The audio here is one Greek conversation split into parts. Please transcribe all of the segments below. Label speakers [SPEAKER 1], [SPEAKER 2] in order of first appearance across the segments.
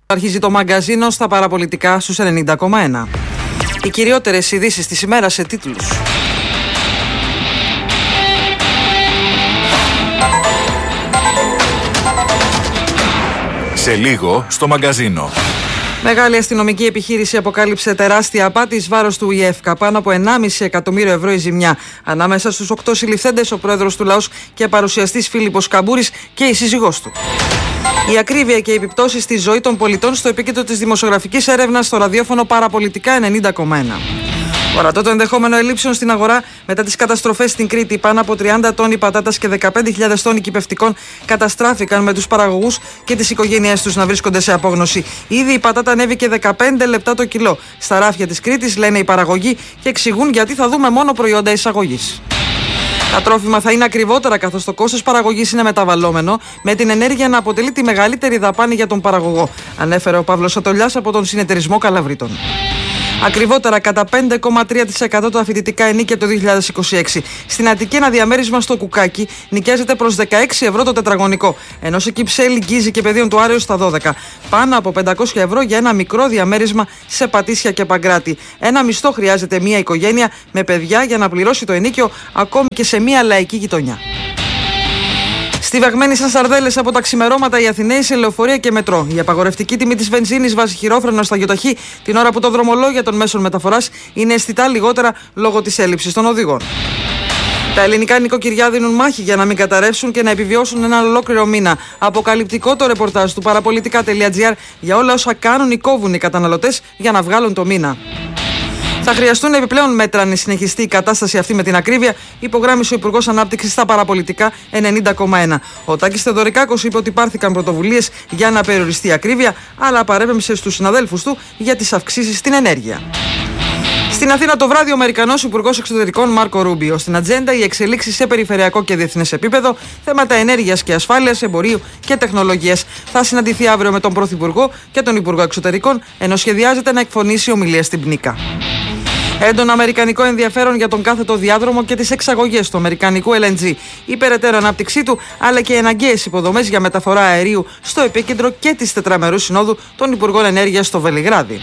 [SPEAKER 1] Αρχίζει το μαγκαζίνο στα παραπολιτικά στους 90,1. Οι κυριότερες ειδήσεις της ημέρας σε τίτλους.
[SPEAKER 2] Σε λίγο στο μαγκαζίνο.
[SPEAKER 1] Μεγάλη αστυνομική επιχείρηση αποκάλυψε τεράστια απάτη εις βάρος του ΙΕΦΚΑ. Πάνω από 1,5 εκατομμύριο ευρώ η ζημιά. Ανάμεσα στους 8 συλληφθέντες ο πρόεδρος του Λαός και παρουσιαστής Φίλιππος Καμπούρης και η σύζυγός του. Η ακρίβεια και οι επιπτώσεις στη ζωή των πολιτών στο επίκεντρο της δημοσιογραφικής έρευνας στο ραδιόφωνο Παραπολιτικά 90,1. Ορατό το ενδεχόμενο ελλείψεων στην αγορά μετά τις καταστροφές στην Κρήτη. Πάνω από 30 τόνοι πατάτας και 15.000 τόνοι κυπευτικών καταστράφηκαν, με τους παραγωγούς και τις οικογένειές τους να βρίσκονται σε απόγνωση. Ήδη η πατάτα ανέβηκε 15 λεπτά το κιλό στα ράφια της Κρήτης, λένε οι παραγωγοί, και εξηγούν γιατί θα δούμε μόνο προϊόντα εισαγωγής. Τα τρόφιμα θα είναι ακριβότερα, καθώς το κόστος παραγωγής είναι μεταβαλλόμενο, με την ενέργεια να αποτελεί τη μεγαλύτερη δαπάνη για τον παραγωγό, ανέφερε ο Παύλος Ατολιάς από τον Συνεταιρισμό Καλαβρίτων. Ακριβότερα κατά 5,3% τα φοιτητικά ενίκια το 2026. Στην Αττική ένα διαμέρισμα στο Κουκάκι νοικιάζεται προς 16 ευρώ το τετραγωνικό, ενώ σε Κυψέλη, Γκίζη και Πεδίων του Άρεως στα 12. Πάνω από 500 ευρώ για ένα μικρό διαμέρισμα σε Πατήσια και Παγκράτη. Ένα μισθό χρειάζεται μια οικογένεια με παιδιά για να πληρώσει το ενίκιο, ακόμη και σε μια λαϊκή γειτονιά. Στιβαγμένοι σαν σαρδέλες από τα ξημερώματα οι Αθηναίοι σε λεωφορεία και μετρό. Η απαγορευτική τιμή της βενζίνης βάζει χειρόφρενο στα γιοταχή την ώρα που το δρομολόγια των μέσων μεταφοράς είναι αισθητά λιγότερα λόγω της έλλειψης των οδηγών. Τα ελληνικά νοικοκυριά δίνουν μάχη για να μην καταρρεύσουν και να επιβιώσουν ένα ολόκληρο μήνα. Αποκαλυπτικό το ρεπορτάζ του παραπολιτικά.gr για όλα όσα κάνουν ή κόβουν οι καταναλωτές για να βγάλουν το μήνα. Θα χρειαστούν επιπλέον μέτρα αν συνεχιστεί η κατάσταση αυτή με την ακρίβεια, υπογράμμισε ο Υπουργός Ανάπτυξης στα Παραπολιτικά 90,1. Ο Τάκης Θεοδωρικάκος είπε ότι πάρθηκαν πρωτοβουλίες για να περιοριστεί η ακρίβεια, αλλά παρέπεμψε στους συναδέλφους του για τις αυξήσεις στην ενέργεια. Στην Αθήνα το βράδυ, ο Αμερικανός Υπουργός Εξωτερικών Μάρκο Ρούμπιο. Στην ατζέντα οι εξελίξεις σε περιφερειακό και διεθνές επίπεδο, θέματα ενέργειας και ασφάλειας, εμπορίου και τεχνολογίας. Θα συναντηθεί αύριο με τον Πρωθυπουργό και τον Υπουργό Εξωτερικών, ενώ σχεδιάζεται να εκφωνήσει ομιλία στην Πνίκα. Έντονο αμερικανικό ενδιαφέρον για τον κάθετο διάδρομο και τις εξαγωγές του αμερικανικού LNG. Η περαιτέρω ανάπτυξή του, αλλά και οι αναγκαίες υποδομές για μεταφορά αερίου στο επίκεντρο και της τετραμερούς συνόδου των Υπουργών Ενέργειας στο Βελιγράδι.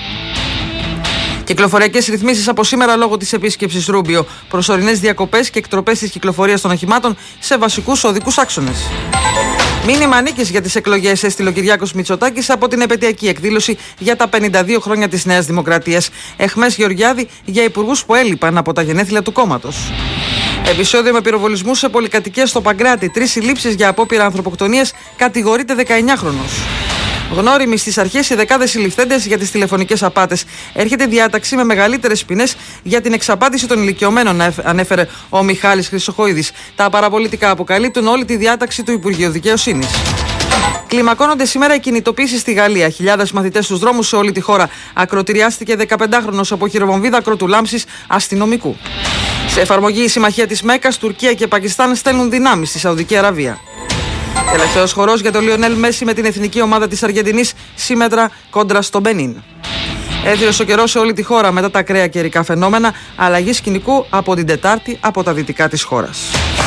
[SPEAKER 1] Κυκλοφοριακές ρυθμίσεις από σήμερα λόγω της επίσκεψης Ρούμπιο. Προσωρινές διακοπές και εκτροπές της κυκλοφορίας των οχημάτων σε βασικούς οδικούς άξονες. Μήνυμα νίκης για τις εκλογές έστειλε ο Κυριάκος Μητσοτάκης από την επετειακή εκδήλωση για τα 52 χρόνια της Νέας Δημοκρατίας. Εχμές Γεωργιάδη για υπουργούς που έλειπαν από τα γενέθλια του κόμματος. Επεισόδιο με πυροβολισμούς σε πολυκατοικία στο Παγκράτη. 3 συλλήψεις για απόπειρα ανθρωποκτονίας, κατηγορείται 19χρονος. Γνώριμοι στις αρχές οι δεκάδες συλληφθέντες για τις τηλεφωνικές απάτες. Έρχεται διάταξη με μεγαλύτερες ποινές για την εξαπάτηση των ηλικιωμένων, ανέφερε ο Μιχάλης Χρυσοχοίδης. Τα παραπολιτικά αποκαλύπτουν όλη τη διάταξη του Υπουργείου Δικαιοσύνης. Κλιμακώνονται σήμερα οι κινητοποίησεις στη Γαλλία. Χιλιάδες μαθητές στους δρόμους σε όλη τη χώρα. Ακροτηριάστηκε 15χρονος από χειροβομβίδα ακροτουλάμψης αστυνομικού. Σε εφαρμογή η συμμαχία της Μέκας, Τουρκία και Πακιστάν στέλνουν δυνάμεις στη Σαουδική Αραβία. Τελευταίος χορός για τον Λιονέλ Μέση με την εθνική ομάδα της Αργεντινής σύμμετρα κόντρα στο Μπενίν. Έθριος ο καιρός σε όλη τη χώρα μετά τα ακραία καιρικά φαινόμενα, αλλαγή σκηνικού από την Τετάρτη από τα δυτικά της χώρας.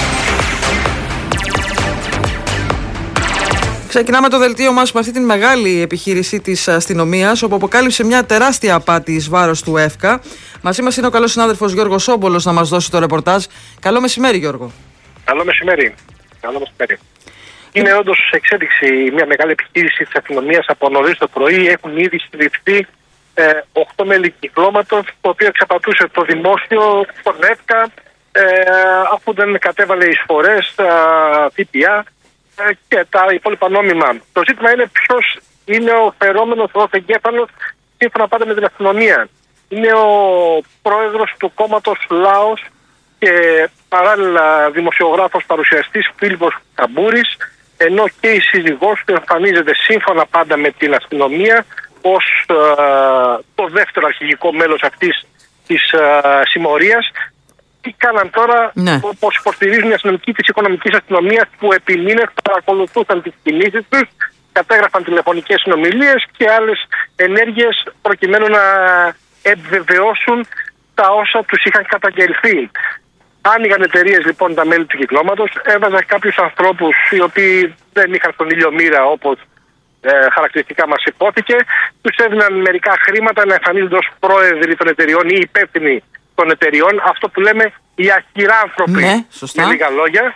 [SPEAKER 1] Ξεκινάμε το δελτίο μας με αυτή την μεγάλη επιχείρηση της αστυνομίας, όπου αποκάλυψε μια τεράστια απάτη εις βάρος του ΕΦΚΑ. Μαζί μας είναι ο καλός συνάδελφος Γιώργος Σόμπολος να μας δώσει το ρεπορτάζ. Καλό μεσημέρι, Γιώργο.
[SPEAKER 3] Καλό μεσημέρι. Καλό μεσημέρι. Είναι όντως εξέλιξη μια μεγάλη επιχείρηση της αστυνομίας από νωρίς το πρωί. Έχουν ήδη συλληφθεί 8 μέλη κυκλώματος, το οποίο εξαπατούσε το δημόσιο, τον ΕΦΚΑ, αφού δεν κατέβαλε εισφορές, ΦΠΑ και τα υπόλοιπα νόμιμα. Το ζήτημα είναι ποιος είναι ο φερόμενος ως εγκέφαλος, σύμφωνα πάντα με την αστυνομία. Είναι ο πρόεδρος του κόμματος Λάος και παράλληλα δημοσιογράφος παρουσιαστής Φίλιππος Καμπούρης, ενώ και η σύζυγός του εμφανίζεται σύμφωνα πάντα με την αστυνομία ως το δεύτερο αρχηγικό μέλος αυτής της συμμορίας. Τι κάναν τώρα, όπως υποστηρίζουν οι αστυνομικοί της οικονομικής αστυνομίας, που επί μήνες παρακολουθούσαν τις κινήσεις τους, κατέγραφαν τηλεφωνικές συνομιλίες και άλλες ενέργειες προκειμένου να επιβεβαιώσουν τα όσα τους είχαν καταγγελθεί. Άνοιγαν εταιρείες λοιπόν τα μέλη του κυκλώματος, έβαζαν κάποιους ανθρώπους οι οποίοι δεν είχαν στον ήλιο μοίρα, όπως χαρακτηριστικά μας υπόθηκε. Τους έδιναν μερικά χρήματα να εμφανίζονται ως πρόεδροι των εταιριών ή υπεύθυνοι των εταιριών. Αυτό που λέμε οι αχυράνθρωποι,
[SPEAKER 1] ναι, σωστά,
[SPEAKER 3] με λίγα λόγια.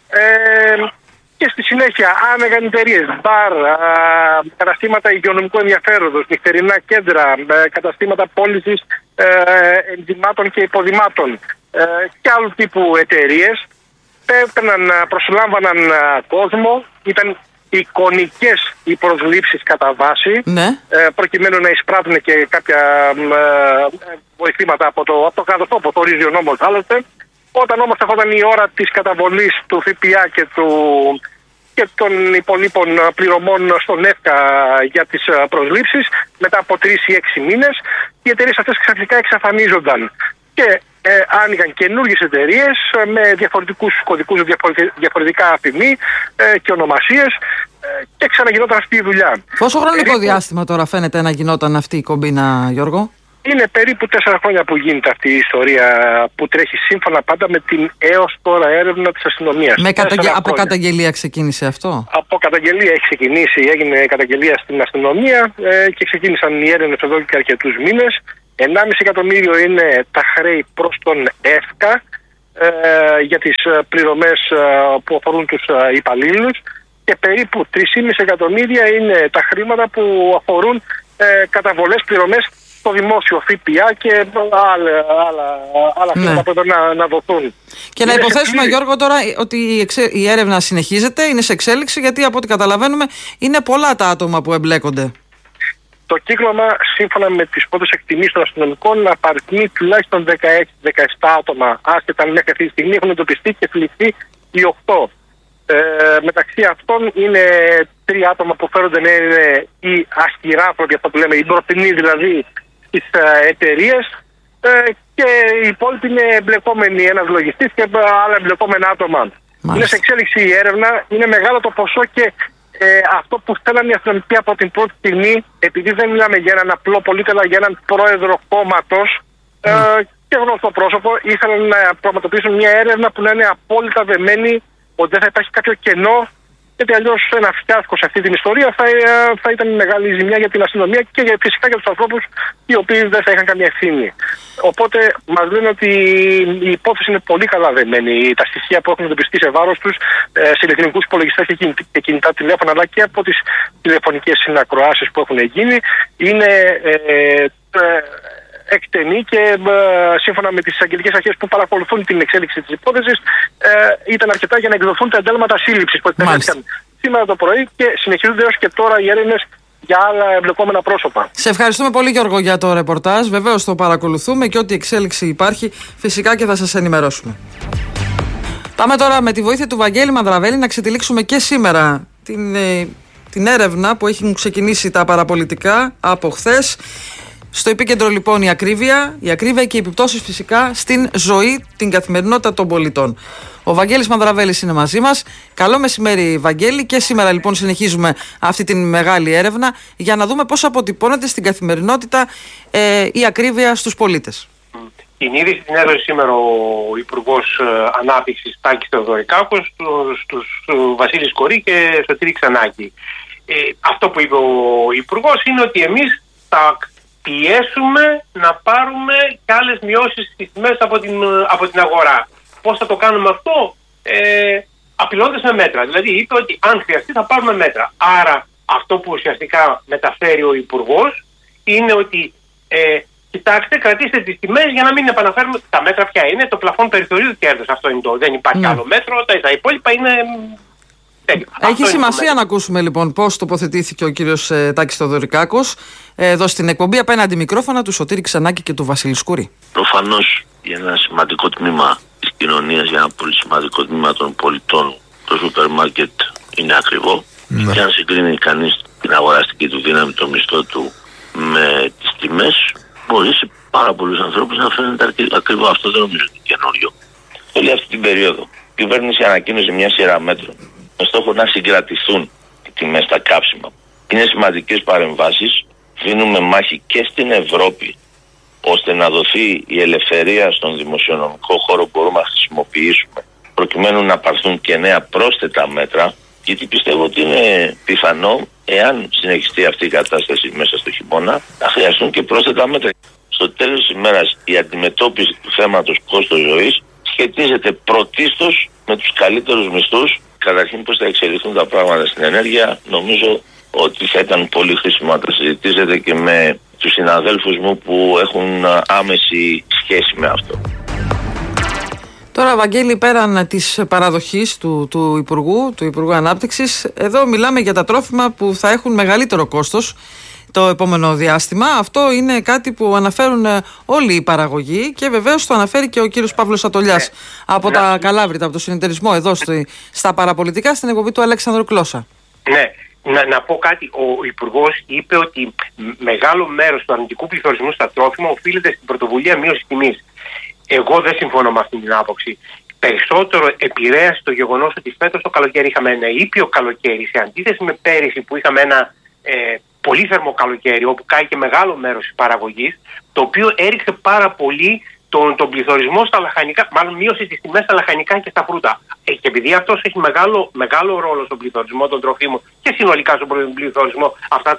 [SPEAKER 3] Και στη συνέχεια άνοιγαν εταιρείες, μπαρ, καταστήματα υγειονομικού ενδιαφέροντος, νυχτερινά κέντρα, καταστήματα πώλησης ενζυμάτων και υποδημάτων και άλλου τύπου εταιρείες. Προσλάμβαναν κόσμο, ήταν εικονικές οι προσλήψεις κατά βάση, ναι, προκειμένου να εισπράττουν και κάποια βοηθήματα από το κράτος, όπως ορίζει ο νόμος άλλωστε. Όταν όμως ερχόταν η ώρα της καταβολής του ΦΠΑ και των υπολείπων πληρωμών στον ΕΦΚΑ για τις προσλήψεις, μετά από 3 ή 6 μήνες, οι εταιρείες αυτές ξαφνικά εξαφανίζονταν και άνοιγαν καινούργιες εταιρείες με διαφορετικούς κωδικούς, διαφορετικά αφημί και ονομασίες και ξαναγινόταν αυτή η δουλειά.
[SPEAKER 1] Πόσο χρονικό διάστημα τώρα φαίνεται να γινόταν αυτή η κομπίνα, Γιώργο?
[SPEAKER 3] Είναι περίπου 4 χρόνια που γίνεται αυτή η ιστορία, που τρέχει σύμφωνα πάντα με την έως τώρα έρευνα της αστυνομίας.
[SPEAKER 1] Από καταγγελία ξεκίνησε αυτό?
[SPEAKER 3] Από καταγγελία έχει ξεκινήσει, έγινε καταγγελία στην αστυνομία και ξεκίνησαν οι έρευνες εδώ και αρκετούς μήνες. 1,5 εκατομμύριο είναι τα χρέη προς τον ΕΦΚΑ για τις πληρωμές που αφορούν τους υπαλλήλους και περίπου 3,5 εκατομμύρια είναι τα χρήματα που αφορούν καταβολές, πληρωμές στο δημόσιο ΦΠΑ και άλλα χρήματα που πρέπει να δοθούν.
[SPEAKER 1] Και να υποθέσουμε, Γιώργο, τώρα ότι η έρευνα συνεχίζεται, είναι σε εξέλιξη, γιατί από ό,τι καταλαβαίνουμε είναι πολλά τα άτομα που εμπλέκονται.
[SPEAKER 3] Το κύκλωμα, σύμφωνα με τις πρώτες εκτιμήσεις των αστυνομικών, απαριθμεί τουλάχιστον 16-17 άτομα. Άσχετα αν μέχρι αυτή τη στιγμή έχουν εντοπιστεί και συλληφθεί οι 8. Μεταξύ αυτών είναι 3 άτομα που φέρονται να είναι οι αχυράνθρωποι, αυτό που λέμε, οι ντροπινοί δηλαδή στις εταιρείες, και οι υπόλοιποι είναι εμπλεκόμενοι, ένας λογιστής και άλλα εμπλεκόμενα άτομα. Μάλιστα. Είναι σε εξέλιξη η έρευνα, είναι μεγάλο το ποσό και αυτό που θέλανε οι αστυνομικοί από την πρώτη στιγμή, επειδή δεν μιλάμε για έναν απλό πολίτη, αλλά για έναν πρόεδρο κόμματος και γνωστό πρόσωπο, ήθελαν να πραγματοποιήσουν μια έρευνα που να είναι απόλυτα δεμένη, ότι δεν θα υπάρχει κάποιο κενό, γιατί αλλιώς ένα φιάσκο σε αυτή την ιστορία θα ήταν μεγάλη ζημιά για την αστυνομία και φυσικά για τους ανθρώπους οι οποίοι δεν θα είχαν καμία ευθύνη. Οπότε μας λένε ότι η υπόθεση είναι πολύ καλά δεμένη. Τα στοιχεία που έχουν εντοπιστεί σε βάρος τους σε ηλεκτρονικούς υπολογιστές και κινητά τηλέφωνα, αλλά και από τις τηλεφωνικές συνακροάσεις που έχουν γίνει, είναι εκτενή και σύμφωνα με τις αγγελικές αρχές που παρακολουθούν την εξέλιξη της υπόθεσης, ήταν αρκετά για να εκδοθούν τα εντάλματα σύλληψης που εκτελέστηκαν σήμερα το πρωί και συνεχίζονται έως και τώρα οι έρευνες για άλλα εμπλεκόμενα πρόσωπα.
[SPEAKER 1] Σε ευχαριστούμε πολύ, Γιώργο, για το ρεπορτάζ. Βεβαίως το παρακολουθούμε και ό,τι εξέλιξη υπάρχει φυσικά και θα σας ενημερώσουμε. Πάμε τώρα με τη βοήθεια του Βαγγέλη Μανδραβέλη να ξετυλίξουμε και σήμερα την έρευνα που έχουν ξεκινήσει τα παραπολιτικά από χθες. Στο επίκεντρο λοιπόν η ακρίβεια και οι επιπτώσεις φυσικά στην ζωή, την καθημερινότητα των πολιτών. Ο Βαγγέλης Μανδραβέλης είναι μαζί μας. Καλό μεσημέρι, Βαγγέλη, και σήμερα λοιπόν συνεχίζουμε αυτή την μεγάλη έρευνα για να δούμε πώς αποτυπώνεται στην καθημερινότητα η ακρίβεια στους πολίτες.
[SPEAKER 4] Την είδηση την έδωσε σήμερα ο Υπουργός Ανάπτυξης Τάκης Θεοδωρικάκος στους Βασίλη Σκορή και Σωτήρη Ξανάκη. Αυτό που είπε ο Υπουργός είναι ότι εμείς θα πιέσουμε να πάρουμε και άλλες μειώσεις στις τιμές από την αγορά. Πώς θα το κάνουμε αυτό? Απειλώντας με μέτρα. Δηλαδή είπε ότι αν χρειαστεί θα πάρουμε μέτρα. Άρα αυτό που ουσιαστικά μεταφέρει ο Υπουργός είναι ότι κοιτάξτε, κρατήστε τις τιμές για να μην επαναφέρουμε. Τα μέτρα ποια είναι? Το πλαφόν περιθωρίου κέρδους. Αυτό είναι δεν υπάρχει άλλο μέτρο. Τα υπόλοιπα είναι...
[SPEAKER 1] Έχει σημασία να ακούσουμε λοιπόν πώς τοποθετήθηκε ο κύριος Τάκης Θεοδωρικάκος εδώ στην εκπομπή απέναντι μικρόφωνα του Σωτήρη Ξανάκη και του Βασίλη Σκουρή.
[SPEAKER 5] Προφανώς για ένα σημαντικό τμήμα της κοινωνίας, για ένα πολύ σημαντικό τμήμα των πολιτών, το σούπερ μάρκετ είναι ακριβό. Και αν συγκρίνει κανείς την αγοραστική του δύναμη, το μισθό του με τις τιμές, μπορεί σε πάρα πολλούς ανθρώπους να φαίνεται ακριβό. Αυτό δεν νομίζω ότι είναι καινούριο. Όλη αυτή την περίοδο η κυβέρνηση ανακοίνωσε μια σειρά μέτρων με στόχο να συγκρατηθούν οι τιμές στα κάψιμα. Είναι σημαντικές παρεμβάσεις. Δίνουμε μάχη και στην Ευρώπη ώστε να δοθεί η ελευθερία στον δημοσιονομικό χώρο που μπορούμε να χρησιμοποιήσουμε προκειμένου να πάρθουν και νέα πρόσθετα μέτρα, γιατί πιστεύω ότι είναι πιθανό εάν συνεχιστεί αυτή η κατάσταση μέσα στο χειμώνα, θα χρειαστούν και πρόσθετα μέτρα. Στο τέλος της ημέρας, η αντιμετώπιση του θέματος κόστος ζωής σχετίζεται πρωτίστως με τους καλύτερους μισθούς. Καταρχήν, πώς θα εξελιχθούν τα πράγματα στην ενέργεια, νομίζω ότι θα ήταν πολύ χρήσιμο να τα συζητήσετε και με τους συναδέλφους μου που έχουν άμεση σχέση με αυτό.
[SPEAKER 1] Τώρα, Βαγγέλη, πέραν της παραδοχής του Υπουργού Ανάπτυξης, εδώ μιλάμε για τα τρόφιμα που θα έχουν μεγαλύτερο κόστος το επόμενο διάστημα. Αυτό είναι κάτι που αναφέρουν όλοι οι παραγωγοί και βεβαίως το αναφέρει και ο κύριος Παύλος Ατολιάς από τα Καλάβρητα, από το συνεταιρισμό εδώ στα παραπολιτικά, στην εκπομπή του Αλέξανδρου Κλώσσα.
[SPEAKER 4] Ναι. Να πω κάτι. Ο Υπουργός είπε ότι μεγάλο μέρος του αρνητικού πληθωρισμού στα τρόφιμα οφείλεται στην πρωτοβουλία μείωση τιμής. Εγώ δεν συμφωνώ με αυτή την άποψη. Περισσότερο επηρέασε το γεγονός ότι φέτος το καλοκαίρι είχαμε ένα ήπιο καλοκαίρι, σε αντίθεση με πέρυσι που είχαμε ένα πολύ θερμό καλοκαίρι, όπου κάηκε μεγάλο μέρος της παραγωγής, το οποίο έριξε πάρα πολύ τον πληθωρισμό στα λαχανικά, μάλλον μείωσε τις τιμές στα λαχανικά και στα φρούτα. Και επειδή αυτός έχει μεγάλο ρόλο στον πληθωρισμό των τροφίμων και συνολικά στον πληθωρισμό αυτά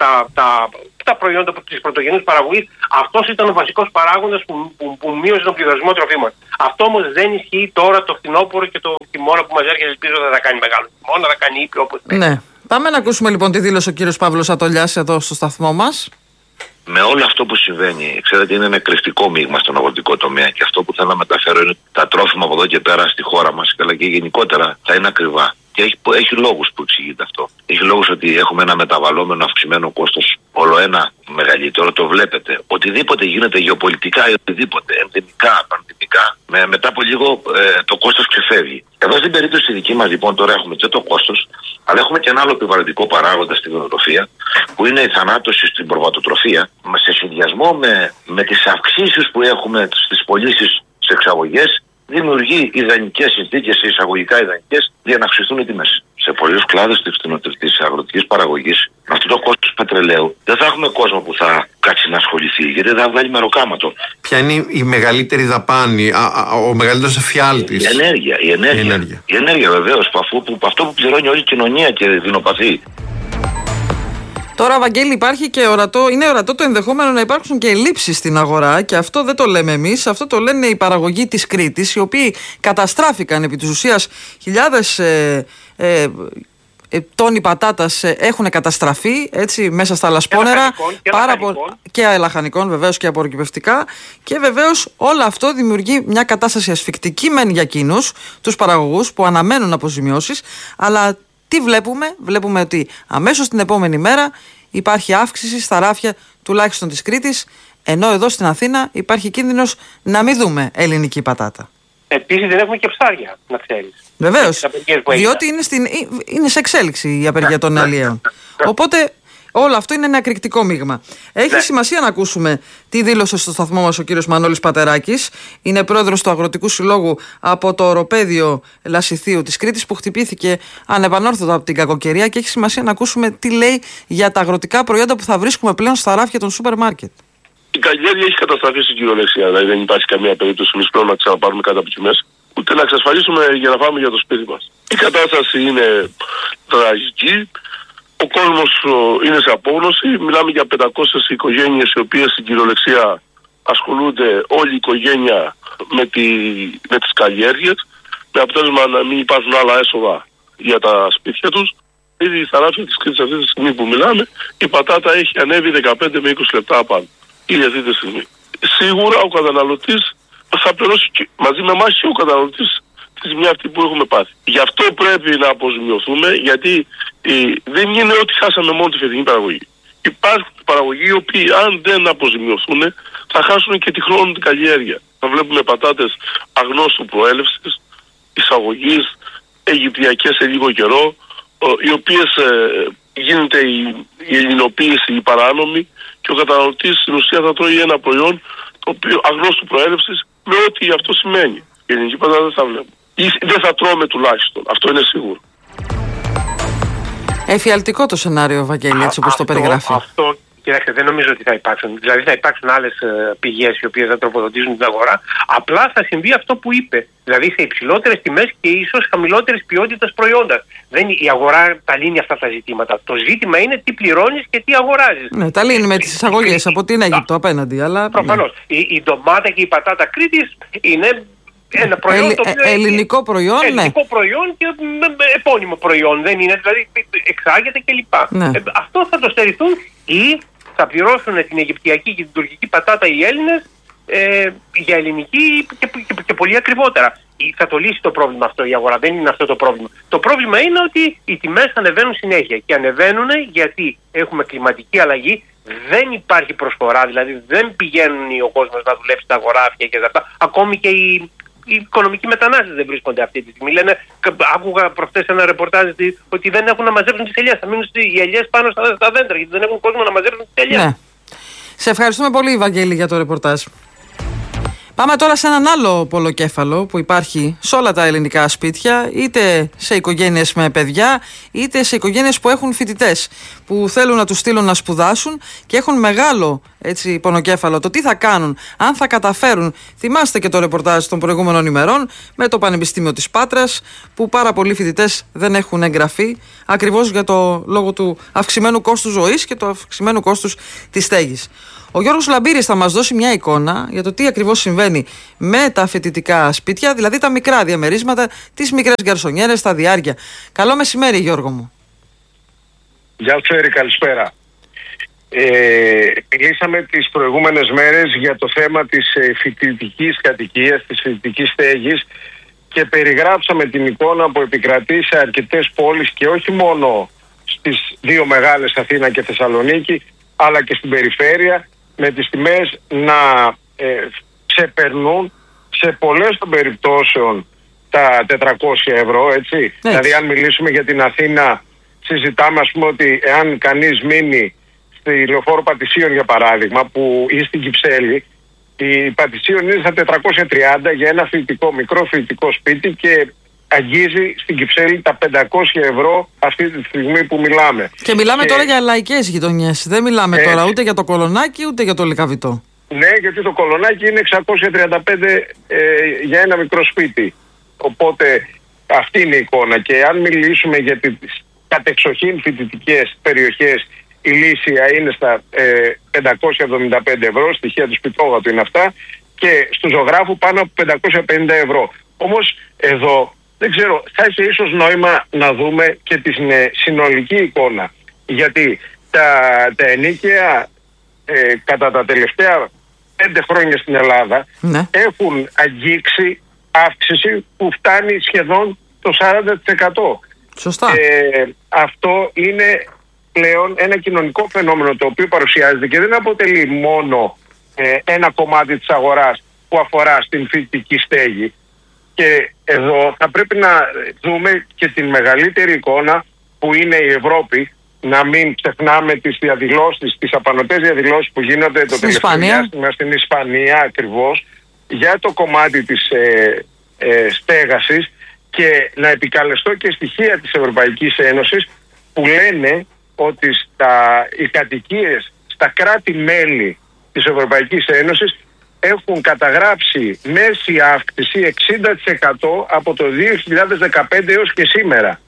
[SPEAKER 4] τα προϊόντα της πρωτογενούς παραγωγής, αυτός ήταν ο βασικός παράγοντας που μείωσε τον πληθωρισμό τροφίμων. Αυτό όμως δεν ισχύει τώρα το φθινόπωρο και το χειμώνα που μας έρχεται. Ελπίζω δεν θα κάνει μεγάλο χειμώνα, θα κάνει ήπιο όπως πρέπει.
[SPEAKER 1] Ναι. Πάμε να ακούσουμε λοιπόν τη δήλωση ο κύριος Παύλος Ατολιάς εδώ στο σταθμό μας.
[SPEAKER 5] Με όλο αυτό που συμβαίνει, ξέρετε, είναι ένα κρυφτικό μείγμα στον αγροτικό τομέα και αυτό που θέλω να μεταφέρω είναι ότι τα τρόφιμα από εδώ και πέρα στη χώρα μας, αλλά και γενικότερα, θα είναι ακριβά. Και έχει λόγους που εξηγείται αυτό. Έχει λόγους ότι έχουμε ένα μεταβαλλόμενο αυξημένο κόστος όλο ένα μεγαλύτερο. Το βλέπετε. Οτιδήποτε γίνεται γεωπολιτικά ή οτιδήποτε, ενδυμικά, πανδημικά, μετά από λίγο το κόστος ξεφεύγει. Εδώ στην περίπτωση δική μας λοιπόν τώρα έχουμε και το κόστος, αλλά έχουμε και ένα άλλο επιβαρυντικό παράγοντα στην κτηνοτροφία, που είναι η θανάτωση στην προβατοτροφία, σε συνδυασμό με τις αυξήσεις που έχουμε στις πωλήσεις σε εξαγωγές, δημιουργεί ιδανικές συνθήκες, εισαγωγικά ιδανικές, για να αυξηθούν οι τιμές. Σε πολλούς κλάδους της αγροτικής παραγωγής, με αυτό το κόστος πετρελαίου, δεν θα έχουμε κόσμο που θα κάτσει να ασχοληθεί, γιατί δεν θα βγάλει μεροκάματο.
[SPEAKER 6] Ποια είναι η μεγαλύτερη δαπάνη, ο μεγαλύτερος εφιάλτης?
[SPEAKER 5] Η ενέργεια βεβαίως, αυτό που πληρώνει όλη η κοινωνία και δεινοπαθεί.
[SPEAKER 1] Τώρα, Βαγγέλη, υπάρχει και είναι ορατό το ενδεχόμενο να υπάρξουν και ελλείψεις στην αγορά, και αυτό δεν το λέμε εμείς, αυτό το λένε οι παραγωγοί της Κρήτης, οι οποίοι καταστράφηκαν επί της ουσίας. Χιλιάδες τόνοι πατάτας έχουν καταστραφεί έτσι, μέσα στα λασπόνερα, και λαχανικών βεβαίως και απορροκυπευτικά, και βεβαίως όλο αυτό δημιουργεί μια κατάσταση ασφικτική μεν για εκείνους τους παραγωγούς που αναμένουν αποζημιώσεις, αλλά τι βλέπουμε ότι αμέσως την επόμενη μέρα υπάρχει αύξηση στα ράφια τουλάχιστον της Κρήτης, ενώ εδώ στην Αθήνα υπάρχει κίνδυνος να μην δούμε ελληνική πατάτα.
[SPEAKER 4] Επίσης δεν έχουμε και ψάρια, να ξέρεις.
[SPEAKER 1] Βεβαίως, διότι είναι σε εξέλιξη η απεργία των αλλιέων. Οπότε όλο αυτό είναι ένα εκρηκτικό μείγμα. Έχει σημασία να ακούσουμε τι δήλωσε στο σταθμό μας ο κύριος Μανώλης Πατεράκης. Είναι πρόεδρος του Αγροτικού Συλλόγου από το οροπέδιο Λασιθίου της Κρήτης, που χτυπήθηκε ανεπανόρθωτα από την κακοκαιρία, και έχει σημασία να ακούσουμε τι λέει για τα αγροτικά προϊόντα που θα βρίσκουμε πλέον στα ράφια των σούπερ μάρκετ.
[SPEAKER 7] Η καλλιέργεια έχει καταστραφεί στην κυριολεξία. Δηλαδή δεν υπάρχει καμία περίπτωση εμείς πλέον να ξαναπάρουμε κάτι από τις τιμές, ούτε να εξασφαλίσουμε για να φάμε για το σπίτι μας. Η κατάσταση είναι τραγική. Ο κόσμος είναι σε απόγνωση. Μιλάμε για 500 οικογένειες οι οποίες στην κυριολεξία ασχολούνται όλη η οικογένεια με τις καλλιέργειες, με αποτέλεσμα να μην υπάρχουν άλλα έσοδα για τα σπίτια τους. Ήδη στα ράφια της Κρήτης αυτή τη στιγμή που μιλάμε, η πατάτα έχει ανέβει 15 με 20 λεπτά πάνω. Ήδη αυτή τη στιγμή. Σίγουρα ο καταναλωτής θα πληρώσει μαζί με εμάς, και ο καταναλωτής τη ζημιά αυτή που έχουμε πάθει. Γι' αυτό πρέπει να αποζημιωθούμε, γιατί δεν είναι ότι χάσαμε μόνο τη φετινή παραγωγή. Υπάρχουν παραγωγοί οι οποίοι, αν δεν αποζημιωθούν, θα χάσουν και τη χρόνου την καλλιέργεια. Θα βλέπουμε πατάτες αγνώστου προέλευσης, εισαγωγής, αιγυπτιακές σε λίγο καιρό, οι οποίες γίνεται η ελληνοποίηση, η παράνομη, και ο καταναλωτής στην ουσία θα τρώει ένα προϊόν το οποίο αγνώστου προέλευσης, με ό,τι αυτό σημαίνει. Η ελληνική πατάτα δεν θα βλέπουμε. Ή δεν θα τρώμε τουλάχιστον. Αυτό είναι σίγουρο.
[SPEAKER 1] Εφιαλτικό το σενάριο, Βαγγέλη, έτσι όπως το περιγράφει.
[SPEAKER 4] Αυτό Κοιτάξτε, δεν νομίζω ότι θα υπάρξουν. Δηλαδή θα υπάρξουν άλλες πηγές οι οποίες θα τροφοδοτήσουν την αγορά. Απλά θα συμβεί αυτό που είπε. Δηλαδή σε υψηλότερες τιμές και ίσως χαμηλότερες ποιότητας προϊόντα. Η αγορά τα λύνει αυτά τα ζητήματα. Το ζήτημα είναι τι πληρώνεις και τι αγοράζεις.
[SPEAKER 1] Ναι, τα λύνει με τις εισαγωγές από την Αίγυπτο απέναντι. Αλλά...
[SPEAKER 4] Προφανώς. Ναι. Η ντομάτα και η πατάτα Κρήτης είναι ένα προϊόν το οποίο
[SPEAKER 1] ελληνικό προϊόν,
[SPEAKER 4] ελληνικό προϊόν και επώνυμο προϊόν. Δεν είναι, δηλαδή εξάγεται κλπ.
[SPEAKER 1] Ναι.
[SPEAKER 4] Αυτό θα το στερηθούν ή θα πληρώσουν την αιγυπτιακή και την τουρκική πατάτα οι Έλληνες για ελληνική και πολύ ακριβότερα. Θα το λύσει το πρόβλημα αυτό η αγορά. Δεν είναι αυτό το πρόβλημα. Το πρόβλημα είναι ότι οι τιμές ανεβαίνουν συνέχεια. Και ανεβαίνουν γιατί έχουμε κλιματική αλλαγή. Δεν υπάρχει προσφορά, δηλαδή δεν πηγαίνουν ο κόσμος να δουλέψει στα αγοράφια και αυτά. Ακόμη και οι οικονομικοί μετανάστες δεν βρίσκονται αυτή τη στιγμή. Λένε, άκουγα προχτές ένα ρεπορτάζ ότι δεν έχουν να μαζέψουν τις ελιές. Θα μείνουν οι ελιές πάνω στα δέντρα γιατί δεν έχουν κόσμο να μαζέψουν τις ελιές.
[SPEAKER 1] Ναι. Σε ευχαριστούμε πολύ, Βαγγέλη, για το ρεπορτάζ. Πάμε τώρα σε έναν άλλο πολλοκέφαλο που υπάρχει σε όλα τα ελληνικά σπίτια, είτε σε οικογένειες με παιδιά, είτε σε οικογένειες που έχουν φοιτητές που θέλουν να τους στείλουν να σπουδάσουν και έχουν μεγάλο πονοκέφαλο το τι θα κάνουν, αν θα καταφέρουν. Θυμάστε και το ρεπορτάζ των προηγούμενων ημερών με το Πανεπιστήμιο της Πάτρας, που πάρα πολλοί φοιτητές δεν έχουν εγγραφεί ακριβώς για το λόγο του αυξημένου κόστους ζωής και του αυξημένου κόστους της στέγης. Ο Γιώργος Λαμπύρης θα μας δώσει μια εικόνα για το τι ακριβώς συμβαίνει με τα φοιτητικά σπίτια, δηλαδή τα μικρά διαμερίσματα, τις μικρές γκαρσονιέρες, τα διάρκεια. Καλό μεσημέρι, Γιώργο μου.
[SPEAKER 8] Γεια σου, Έρη, καλησπέρα. Μιλήσαμε τις προηγούμενες μέρες για το θέμα της φοιτητικής κατοικίας, της φοιτητικής στέγης και περιγράψαμε την εικόνα που επικρατεί σε αρκετές πόλεις και όχι μόνο στις δύο μεγάλες, Αθήνα και Θεσσαλονίκη, αλλά και στην περιφέρεια, με τις τιμές να ξεπερνούν σε πολλές των περιπτώσεων τα 400 ευρώ, έτσι. Δηλαδή αν μιλήσουμε για την Αθήνα, συζητάμε ας πούμε ότι εάν κανείς μείνει στη Λεωφόρο Πατησίων για παράδειγμα, ή στην Κυψέλη, η Πατησίων είναι στα 430 για ένα μικρό φοιτητικό σπίτι και αγγίζει στην Κυψέλη τα 500 ευρώ αυτή τη στιγμή που μιλάμε.
[SPEAKER 1] Και μιλάμε τώρα για λαϊκές γειτονιές. Δεν μιλάμε τώρα ούτε για το Κολονάκι ούτε για το Λυκαβητό.
[SPEAKER 8] Ναι, γιατί το Κολονάκι είναι 635 για ένα μικρό σπίτι. Οπότε αυτή είναι η εικόνα. Και αν μιλήσουμε για τις κατεξοχήν φοιτητικές περιοχές, η Λύσια είναι στα 575 ευρώ, στοιχεία του Σπιτόγατου είναι αυτά, και στο Ζωγράφου πάνω από 550 ευρώ. Όμως εδώ δεν ξέρω, θα έχει ίσως νόημα να δούμε και τη συνολική εικόνα. Γιατί τα ενοίκια κατά τα τελευταία 5 χρόνια στην Ελλάδα έχουν αγγίξει αύξηση που φτάνει σχεδόν το 40%.
[SPEAKER 1] Σωστά.
[SPEAKER 8] Αυτό είναι πλέον ένα κοινωνικό φαινόμενο το οποίο παρουσιάζεται και δεν αποτελεί μόνο ένα κομμάτι της αγοράς που αφορά στην φοιτητική στέγη. Και εδώ θα πρέπει να δούμε και την μεγαλύτερη εικόνα που είναι η Ευρώπη. Να μην ξεχνάμε τις διαδηλώσεις, τις απανωτές διαδηλώσεις που γίνονται το τελευταίο διάστημα στην Ισπανία ακριβώς για το κομμάτι της στέγασης, και να επικαλεστώ και στοιχεία της Ευρωπαϊκής Ένωσης που λένε ότι οι κατοικίες στα κράτη-μέλη της Ευρωπαϊκής Ένωσης έχουν καταγράψει μέση αύξηση 60% από το 2015 έως και σήμερα.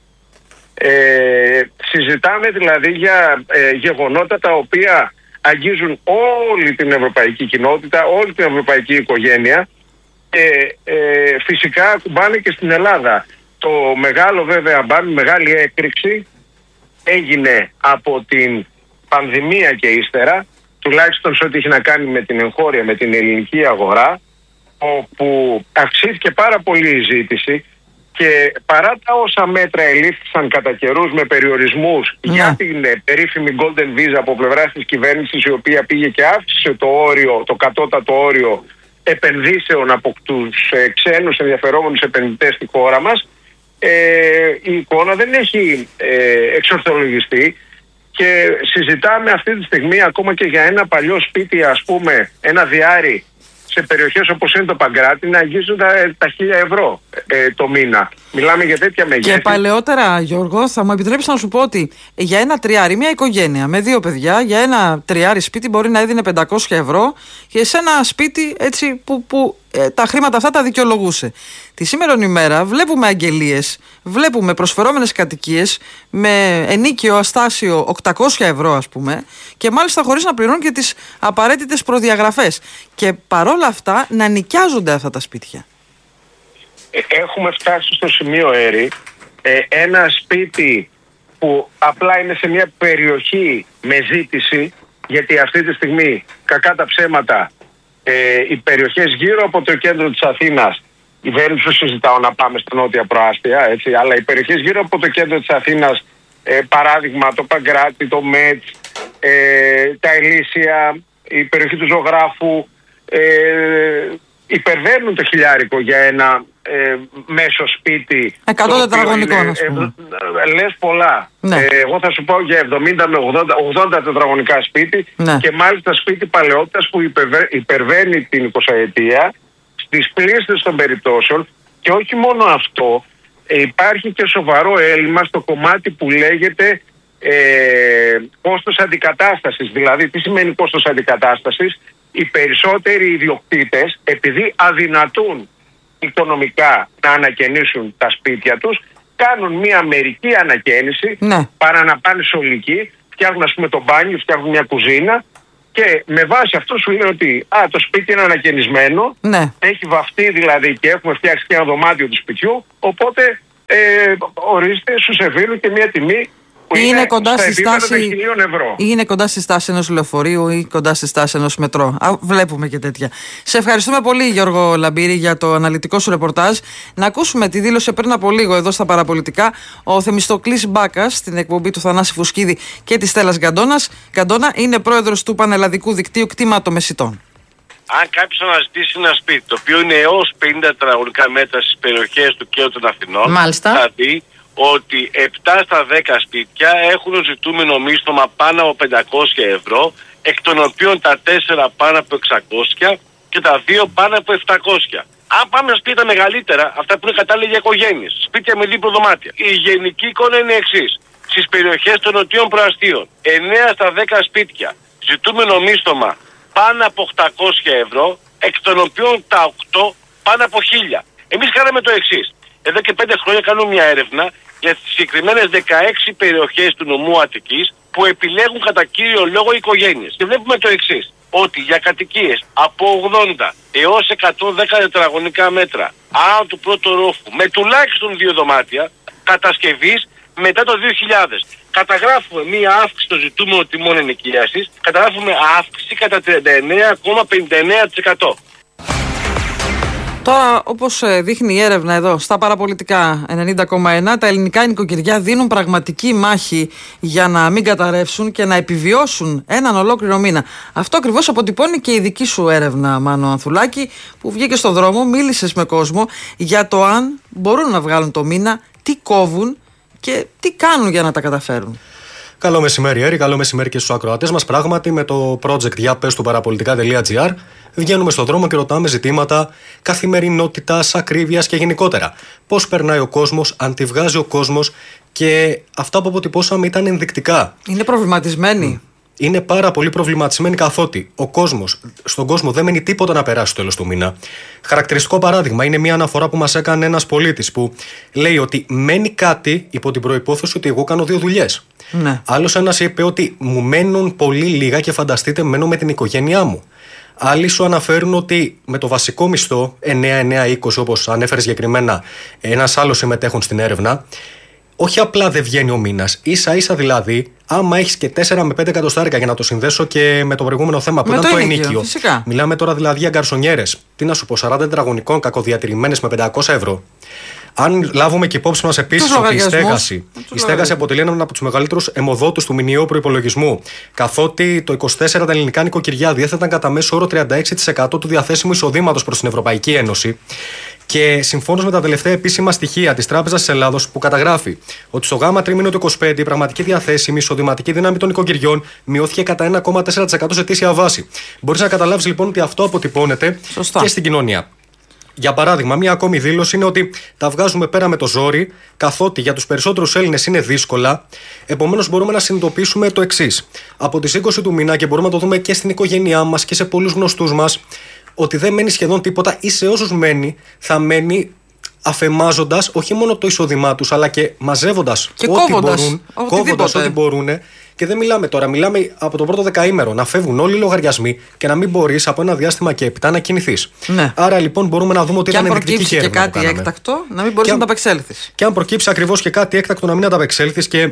[SPEAKER 8] Συζητάμε δηλαδή για γεγονότα τα οποία αγγίζουν όλη την ευρωπαϊκή κοινότητα, όλη την ευρωπαϊκή οικογένεια και φυσικά ακουμπάνε και στην Ελλάδα. Το μεγάλο βέβαια μεγάλη έκρηξη έγινε από την πανδημία και ύστερα, τουλάχιστον σε ό,τι έχει να κάνει με την εγχώρια, με την ελληνική αγορά, όπου αυξήθηκε πάρα πολύ η ζήτηση και παρά τα όσα μέτρα ελήφθησαν κατά καιρούς με περιορισμούς για την περίφημη Golden Visa από πλευράς της κυβέρνησης, η οποία πήγε και αύξησε το κατώτατο όριο επενδύσεων από τους ξένους ενδιαφερόμενους επενδυτές στη χώρα μας, η εικόνα δεν έχει εξορθολογιστεί. Και συζητάμε αυτή τη στιγμή ακόμα και για ένα παλιό σπίτι, ας πούμε, ένα διάρρη σε περιοχές όπως είναι το Παγκράτη, να αγγίζουν τα 1.000 ευρώ το μήνα. Μιλάμε για τέτοια μεγέθη.
[SPEAKER 1] Και παλαιότερα, Γιώργο, θα μου επιτρέψει να σου πω ότι για ένα τριάρι, μια οικογένεια με 2 παιδιά, για ένα τριάρι σπίτι μπορεί να έδινε 500 ευρώ και σε ένα σπίτι έτσι που τα χρήματα αυτά τα δικαιολογούσε. Τη σήμερον ημέρα βλέπουμε αγγελίες, βλέπουμε προσφερόμενες κατοικίες με ενίκιο αστάσιο 800 ευρώ, ας πούμε, και μάλιστα χωρίς να πληρώνουν και τις απαραίτητες προδιαγραφές. Και παρόλα αυτά να νοικιάζονται αυτά τα σπίτια.
[SPEAKER 8] Έχουμε φτάσει στο σημείο, Έρη, ένα σπίτι που απλά είναι σε μια περιοχή με ζήτηση, γιατί αυτή τη στιγμή, κακά τα ψέματα, οι περιοχές γύρω από το κέντρο της Αθήνας, δεν σου συζητάω να πάμε στα νότια προάστια, έτσι, αλλά οι περιοχές γύρω από το κέντρο της Αθήνας, παράδειγμα το Παγκράτη, το Μέτς, τα Ελίσσια, η περιοχή του Ζωγράφου, υπερβαίνουν το χιλιάρικο για ένα μέσο σπίτι.
[SPEAKER 1] 100 τετραγωνικών, ας πούμε.
[SPEAKER 8] Λες πολλά.
[SPEAKER 1] Ναι.
[SPEAKER 8] Εγώ θα σου πω για 70 με 80 τετραγωνικά σπίτι,
[SPEAKER 1] ναι.
[SPEAKER 8] Και μάλιστα σπίτι παλαιότητας που υπερβαίνει την 20ετία στις πλήστες των περιπτώσεων. Και όχι μόνο αυτό, υπάρχει και σοβαρό έλλειμμα στο κομμάτι που λέγεται κόστος αντικατάστασης. Δηλαδή, τι σημαίνει κόστος αντικατάστασης? Οι περισσότεροι ιδιοκτήτες, επειδή αδυνατούν οικονομικά να ανακαινήσουν τα σπίτια τους, κάνουν μια μερική ανακαίνιση, ναι, παρά να πάνε σε ολική, φτιάχνουν, ας πούμε, το μπάνιο, φτιάχνουν μια κουζίνα και με βάση αυτό σου λένε ότι το σπίτι είναι ανακαινισμένο, ναι, έχει βαφτεί δηλαδή και έχουμε φτιάξει και ένα δωμάτιο του σπιτιού, οπότε ορίστε, σου σερβίρουν και μια τιμή που είναι κοντά στη στάση 1.000 ευρώ.
[SPEAKER 1] Ή είναι κοντά στη στάση ενός λεωφορείου ή κοντά στη στάση ενός μετρό. Βλέπουμε και τέτοια. Σε ευχαριστούμε πολύ, Γιώργο Λαμπύρη, για το αναλυτικό σου ρεπορτάζ. Να ακούσουμε τη δήλωση πριν από λίγο εδώ στα Παραπολιτικά ο Θεμιστοκλής Μπάκας στην εκπομπή του Θανάση Φουσκίδη και της Στέλλας Γκαντόνα. Είναι πρόεδρος του Πανελλαδικού Δικτύου Κτηματομεσιτών.
[SPEAKER 9] Αν κάποιος αναζητήσει ένα σπίτι το οποίο είναι έως 50 τετραγωνικά μέτρα στις περιοχές του κέντρου των Αθηνών, θα δει ότι 7 στα 10 σπίτια έχουν ζητούμενο μίσθωμα πάνω από 500 ευρώ, εκ των οποίων τα 4 πάνω από 600 και τα 2 πάνω από 700. Αν πάμε στα σπίτια μεγαλύτερα, αυτά που είναι κατάλληλα για οικογένειες, σπίτια με δίπλο δωμάτια, η γενική εικόνα είναι εξής. Στις περιοχές των νοτίων προαστίων, 9 στα 10 σπίτια ζητούμενο μίσθωμα πάνω από 800 ευρώ, εκ των οποίων τα 8 πάνω από 1000. Εμείς κάναμε το εξής. Εδώ και 5 χρόνια κάνουμε μια έρευνα για τις συγκεκριμένες 16 περιοχές του νομού Αττικής που επιλέγουν κατά κύριο λόγο οικογένειες. Και βλέπουμε το εξής, ότι για κατοικίες από 80 έως 110 τετραγωνικά μέτρα άνω του πρώτου ορόφου με τουλάχιστον 2 δωμάτια κατασκευής μετά το 2000 καταγράφουμε μία αύξηση στο ζητούμενο τιμών ενοικίασης, καταγράφουμε αύξηση κατά 39,59%.
[SPEAKER 1] Τώρα, όπως δείχνει η έρευνα εδώ στα Παραπολιτικά 90,1, τα ελληνικά νοικοκυριά δίνουν πραγματική μάχη για να μην καταρρεύσουν και να επιβιώσουν έναν ολόκληρο μήνα. Αυτό ακριβώς αποτυπώνει και η δική σου έρευνα, Μάνο Ανθουλάκη, που βγήκε στον δρόμο, μίλησες με κόσμο για το αν μπορούν να βγάλουν το μήνα, τι κόβουν και τι κάνουν για να τα καταφέρουν.
[SPEAKER 10] Καλό μεσημέρι, Έρη, καλό μεσημέρι και στους ακροατές μας. Πράγματι, με το project για πες του παραπολιτικά.gr βγαίνουμε στον δρόμο και ρωτάμε ζητήματα καθημερινότητας, ακρίβειας και γενικότερα. Πώς περνάει ο κόσμος, αν τη βγάζει ο κόσμος, και αυτά που αποτυπώσαμε ήταν ενδεικτικά.
[SPEAKER 1] Είναι προβληματισμένοι.
[SPEAKER 10] Είναι πάρα πολύ προβληματισμένοι, καθότι στον κόσμο δεν μένει τίποτα να περάσει στο τέλος του μήνα. Χαρακτηριστικό παράδειγμα είναι μια αναφορά που μας έκανε ένας πολίτης που λέει ότι μένει κάτι υπό την προϋπόθεση ότι εγώ κάνω 2 δουλειές. Ναι. Άλλος ένας είπε ότι μου μένουν πολύ λίγα και φανταστείτε μένω με την οικογένειά μου. Άλλοι σου αναφέρουν ότι με το βασικό μισθό 9-9-20, όπως ανέφερε συγκεκριμένα ένας άλλος συμμετέχον στην έρευνα, όχι απλά δεν βγαίνει ο μήνας, ίσα-ίσα δηλαδή, άμα έχεις και 4 με 5 εκατοστάρικα, για να το συνδέσω και με το προηγούμενο θέμα που ήταν το ενοίκιο. Μιλάμε τώρα δηλαδή για γκαρσονιέρες. Τι να σου πω, 40 τετραγωνικών κακοδιατηρημένες με 500 ευρώ. Αν λάβουμε και υπόψη μας επίσης ότι η στέγαση αποτελεί έναν από τους μεγαλύτερους αιμοδότους του μηνιαίου προϋπολογισμού, καθότι το 24 τα ελληνικά νοικοκυριά διέθεταν κατά μέσο όρο 36% του διαθέσιμου εισοδήματος προς την Ευρωπαϊκή Ένωση. Και συμφώνως με τα τελευταία επίσημα στοιχεία της Τράπεζας της Ελλάδος, που καταγράφει ότι στο γάμα τρίμηνο του 25 η πραγματική διαθέσιμη εισοδηματική δύναμη των νοικοκυριών μειώθηκε κατά 1,4% σε ετήσια βάση. Μπορείς να καταλάβεις λοιπόν ότι αυτό αποτυπώνεται και στην κοινωνία. Για παράδειγμα, μία ακόμη δήλωση είναι ότι τα βγάζουμε πέρα με το ζόρι, καθότι για τους περισσότερους Έλληνες είναι δύσκολα. Επομένως, μπορούμε να συνειδητοποιήσουμε το εξής. Από τις 20 του μήνα, και μπορούμε να το δούμε και στην οικογένειά μας και σε πολλούς γνωστούς μας, ότι δεν μένει σχεδόν τίποτα, ή σε όσους μένει, θα μένει αφεμάζοντας όχι μόνο το εισόδημά τους, αλλά και μαζεύοντας ό,τι μπορούν. Και δεν μιλάμε τώρα, μιλάμε από το πρώτο δεκαήμερο να φεύγουν όλοι οι λογαριασμοί και να μην μπορείς από ένα διάστημα και έπειτα να κινηθείς.
[SPEAKER 1] Ναι.
[SPEAKER 10] Άρα λοιπόν μπορούμε να δούμε ότι ήταν ενδεικτική
[SPEAKER 1] και κάτι έκτακτο, να μην μπορείς να ανταπεξέλθεις.
[SPEAKER 10] Και αν προκύψει ακριβώς και κάτι έκτακτο, να μην ανταπεξέλθεις. Και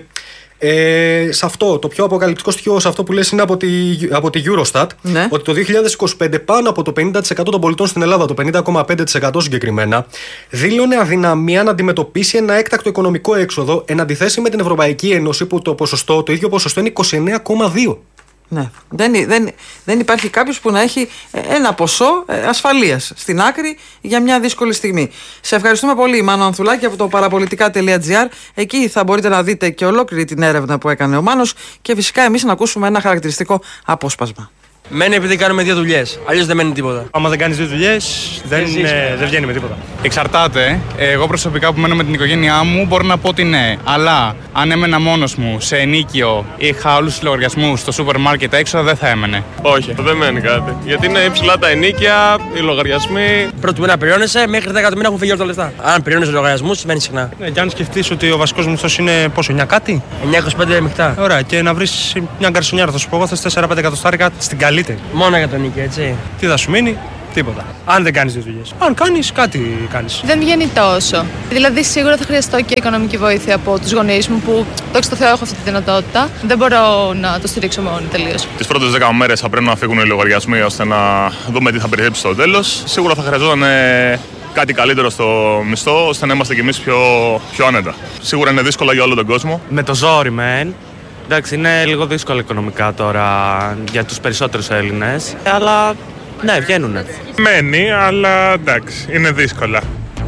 [SPEAKER 10] σε αυτό, το πιο αποκαλυπτικό στοιχείο σε αυτό που λες είναι από τη Eurostat,
[SPEAKER 1] ναι,
[SPEAKER 10] ότι το 2025 πάνω από το 50% των πολιτών στην Ελλάδα, το 50,5% συγκεκριμένα, δήλωνε αδυναμία να αντιμετωπίσει ένα έκτακτο οικονομικό έξοδο, εν αντιθέσει με την Ευρωπαϊκή Ένωση που το ίδιο ποσοστό είναι 29,2%.
[SPEAKER 1] Ναι. Δεν υπάρχει κάποιος που να έχει ένα ποσό ασφαλείας στην άκρη για μια δύσκολη στιγμή. Σε ευχαριστούμε πολύ, Μάνο Ανθουλάκη, από το παραπολιτικά.gr. Εκεί θα μπορείτε να δείτε και ολόκληρη την έρευνα που έκανε ο Μάνος και φυσικά εμείς να ακούσουμε ένα χαρακτηριστικό απόσπασμα.
[SPEAKER 11] Μένει επειδή κάνουμε 2 δουλειές. Αλλιώς δεν μένει τίποτα.
[SPEAKER 12] Άμα δεν κάνεις 2 δουλειές, δεν βγαίνει με τίποτα.
[SPEAKER 13] Εξαρτάται. Εγώ προσωπικά που μένω με την οικογένειά μου μπορώ να πω ότι ναι. Αλλά αν έμενα μόνος μου σε ενίκιο ή είχα όλους τους λογαριασμούς στο σούπερ μάρκετ έξω, δεν θα έμενε.
[SPEAKER 14] Όχι, δεν μένει κάτι. Γιατί είναι υψηλά τα ενίκια, οι λογαριασμοί.
[SPEAKER 11] Πρώτου μήνα πληρώνεσαι, μέχρι 10 του μήνα έχουν φύγει όλα τα λεφτά. Αν πληρώνεις λογαριασμούς, σημαίνει συχνά.
[SPEAKER 12] Ναι, και αν σκεφτείς ότι ο βασικός μισθός είναι πόσο, 9 κάτι?
[SPEAKER 11] 9,25 μειχτά.
[SPEAKER 12] Ωραία, και να βρεις μια γκαρσονιάρα, θα σου πω εγώ, θες 4-5 εκατοστάρικα στην καλύτερη.
[SPEAKER 11] Μόνο για τον νίκη, έτσι.
[SPEAKER 12] Τι θα σου μείνει? Τίποτα. Αν δεν κάνεις 2 δουλειές. Αν κάνεις, κάτι κάνεις.
[SPEAKER 15] Δεν βγαίνει τόσο. Δηλαδή, σίγουρα θα χρειαστώ και οικονομική βοήθεια από τους γονείς μου που, δόξα τω Θεώ, έχω αυτή τη δυνατότητα. Δεν μπορώ να το στηρίξω μόνη τελείως.
[SPEAKER 14] Τις πρώτες 10 μέρες θα πρέπει να φύγουν οι λογαριασμοί ώστε να δούμε τι θα περισσέψει στο τέλος. Σίγουρα θα χρειαζόταν κάτι καλύτερο στο μισθό ώστε να είμαστε κι εμείς πιο άνετα. Σίγουρα είναι δύσκολο για όλο τον κόσμο.
[SPEAKER 12] Με το ζόρι, μεν. Εντάξει, είναι λίγο δύσκολο οικονομικά τώρα για τους περισσότερους Έλληνες, αλλά ναι, βγαίνουνε.
[SPEAKER 14] Μένει, αλλά εντάξει, είναι δύσκολα.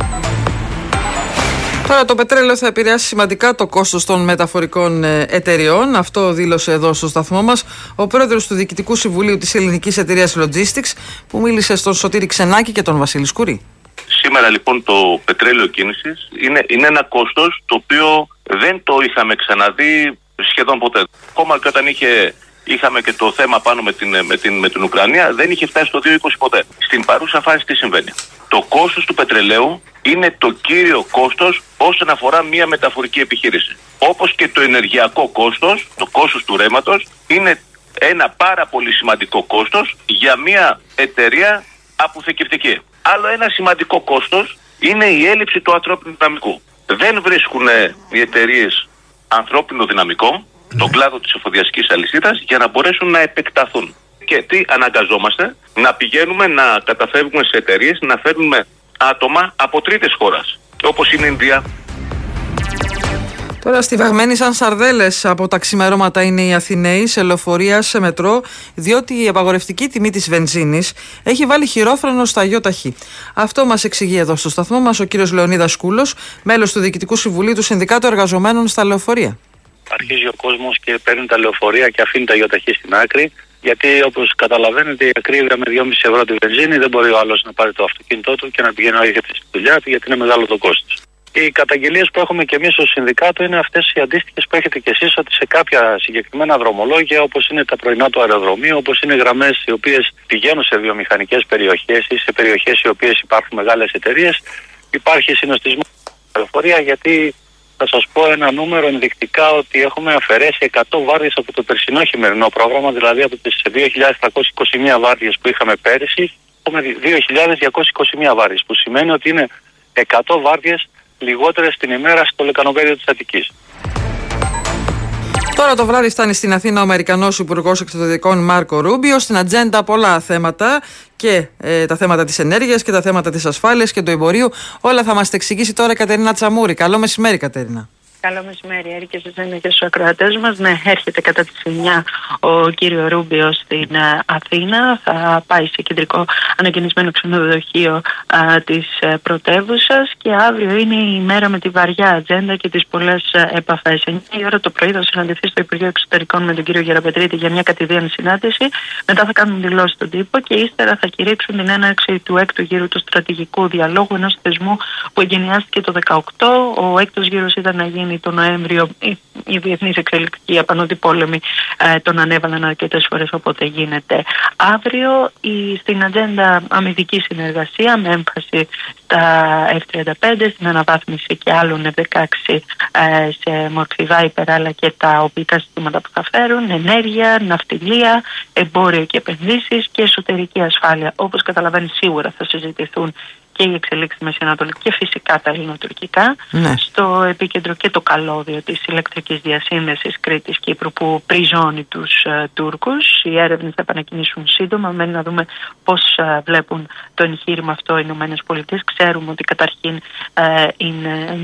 [SPEAKER 1] Τώρα το πετρέλαιο θα επηρεάσει σημαντικά το κόστος των μεταφορικών εταιριών. Αυτό δήλωσε εδώ στο σταθμό μας ο πρόεδρος του Διοικητικού Συμβουλίου της Ελληνικής Εταιρείας Logistics, που μίλησε στον Σωτήρη Ξενάκη και τον Βασίλη Σκουρή.
[SPEAKER 5] Σήμερα λοιπόν το πετρέλαιο κίνησης είναι ένα κόστος το οποίο δεν το είχαμε ξαναδεί σχεδόν ποτέ. Ακόμα και όταν είχαμε και το θέμα πάνω με την Ουκρανία, δεν είχε φτάσει στο 2,20 ποτέ. Στην παρούσα φάση τι συμβαίνει? Το κόστος του πετρελαίου είναι το κύριο κόστος όσον αφορά μια μεταφορική επιχείρηση. Όπως και το ενεργειακό κόστος, το κόστος του ρέματος, είναι ένα πάρα πολύ σημαντικό κόστος για μια εταιρεία αποθηκευτική. Άλλο ένα σημαντικό κόστος είναι η έλλειψη του ανθρώπινου δυναμικού. Δεν βρίσκουν οι εταιρείες ανθρώπινο δυναμικό, τον κλάδο της εφοδιαστικής αλυσίδας, για να μπορέσουν να επεκταθούν. Και τι αναγκαζόμαστε? Να πηγαίνουμε να καταφεύγουμε σε εταιρείες, να φέρνουμε άτομα από τρίτες χώρες, όπως είναι η Ινδία.
[SPEAKER 1] Τώρα στιβαγμένοι σαν σαρδέλες από τα ξημερώματα είναι οι Αθηναίοι σε λεωφορεία, σε μετρό, διότι η απαγορευτική τιμή της βενζίνης έχει βάλει χειρόφρενο στα ΙΟΤΑΧΗ. Αυτό μας εξηγεί εδώ στο σταθμό μας ο κύριος Λεωνίδας Κούλος, μέλος του Διοικητικού Συμβουλίου του Συνδικάτου Εργαζομένων στα Λεωφορεία.
[SPEAKER 16] Αρχίζει ο κόσμος και παίρνει τα λεωφορεία και αφήνει τα ΙΟΤΑΧΗ στην άκρη, γιατί όπως καταλαβαίνετε η ακρίβεια με 2,5 ευρώ τη βενζίνη δεν μπορεί ο άλλος να πάρει το αυτοκίνητό του και να πηγαίνει να έρχεται στη δουλειά του, γιατί είναι μεγάλο το κόστος. Οι καταγγελίες που έχουμε και εμείς στο Συνδικάτο είναι αυτές οι αντίστοιχες που έχετε και εσείς, ότι σε κάποια συγκεκριμένα δρομολόγια, όπως είναι τα πρωινά του αεροδρομίου, όπως είναι γραμμές οι οποίες πηγαίνουν σε βιομηχανικές περιοχές ή σε περιοχές οι οποίες υπάρχουν μεγάλες εταιρείες, υπάρχει συνοστισμό στην λεωφορεία, γιατί θα σας πω ένα νούμερο ενδεικτικά ότι έχουμε αφαιρέσει 100 βάρδιες από το περσινό χειμερινό πρόγραμμα, δηλαδή από τις 2.321 βάρδιες που είχαμε πέρυσι, έχουμε 2.221 βάρδιες, που σημαίνει ότι είναι 100 βάρδιες λιγότερες την ημέρα στο λεκανοπέδιο της Αττικής.
[SPEAKER 1] Τώρα το βράδυ φτάνει στην Αθήνα ο Αμερικανός Υπουργός Εξωτερικών Μάρκο Ρούμπιο. Στην ατζέντα πολλά θέματα, και τα θέματα της ενέργειας και τα θέματα της ασφάλειας και του εμπορίου. Όλα θα μας τα εξηγήσει τώρα η Κατερίνα Τσαμούρη. Καλό μεσημέρι, Κατερίνα.
[SPEAKER 17] Καλό μεσημέρι, Έρη, και σε εσένα και στους ακροατές μας. Ναι, έρχεται κατά τις 9 ο κύριο Ρούμπιο στην Αθήνα. Θα πάει σε κεντρικό ανακαινισμένο ξενοδοχείο της πρωτεύουσας και αύριο είναι η μέρα με τη βαριά ατζέντα και τις πολλές επαφές. 9 η ώρα το πρωί θα συναντηθεί στο Υπουργείο Εξωτερικών με τον κύριο Γεραπετρίτη για μια κατηδίαν συνάντηση. Μετά θα κάνουν δηλώσεις στον τύπο και ύστερα θα κηρύξουν την έναρξη του έκτου γύρου του στρατηγικού διαλόγου, ενός θεσμού που εγκαινιάστηκε το 2018. Ο έκτος γύρος ήταν να γίνει το Νοέμβριο. Οι διεθνείς εξελικτικοί απανώτοι πόλεμοι τον ανέβαλαν αρκετές φορές, οπότε γίνεται αύριο. Στην ατζέντα αμυντική συνεργασία με έμφαση στα F-35, στην αναβάθμιση και άλλων F-16 σε μορφή Viper, αλλά και τα οπλικά συστήματα που θα φέρουν, ενέργεια, ναυτιλία, εμπόριο και επενδύσεις και εσωτερική ασφάλεια. Όπως καταλαβαίνει, σίγουρα θα συζητηθούν και οι εξελίξεις στη Μέση Ανατολή και φυσικά τα ελληνοτουρκικά. Ναι. Στο επίκεντρο και το καλώδιο της ηλεκτρικής διασύνδεσης Κρήτης-Κύπρου που πριζώνει τους Τούρκους. Οι έρευνες θα επανακινήσουν σύντομα. Μένει να δούμε πώς βλέπουν το εγχείρημα αυτό οι ΗΠΑ. Ξέρουμε ότι καταρχήν είναι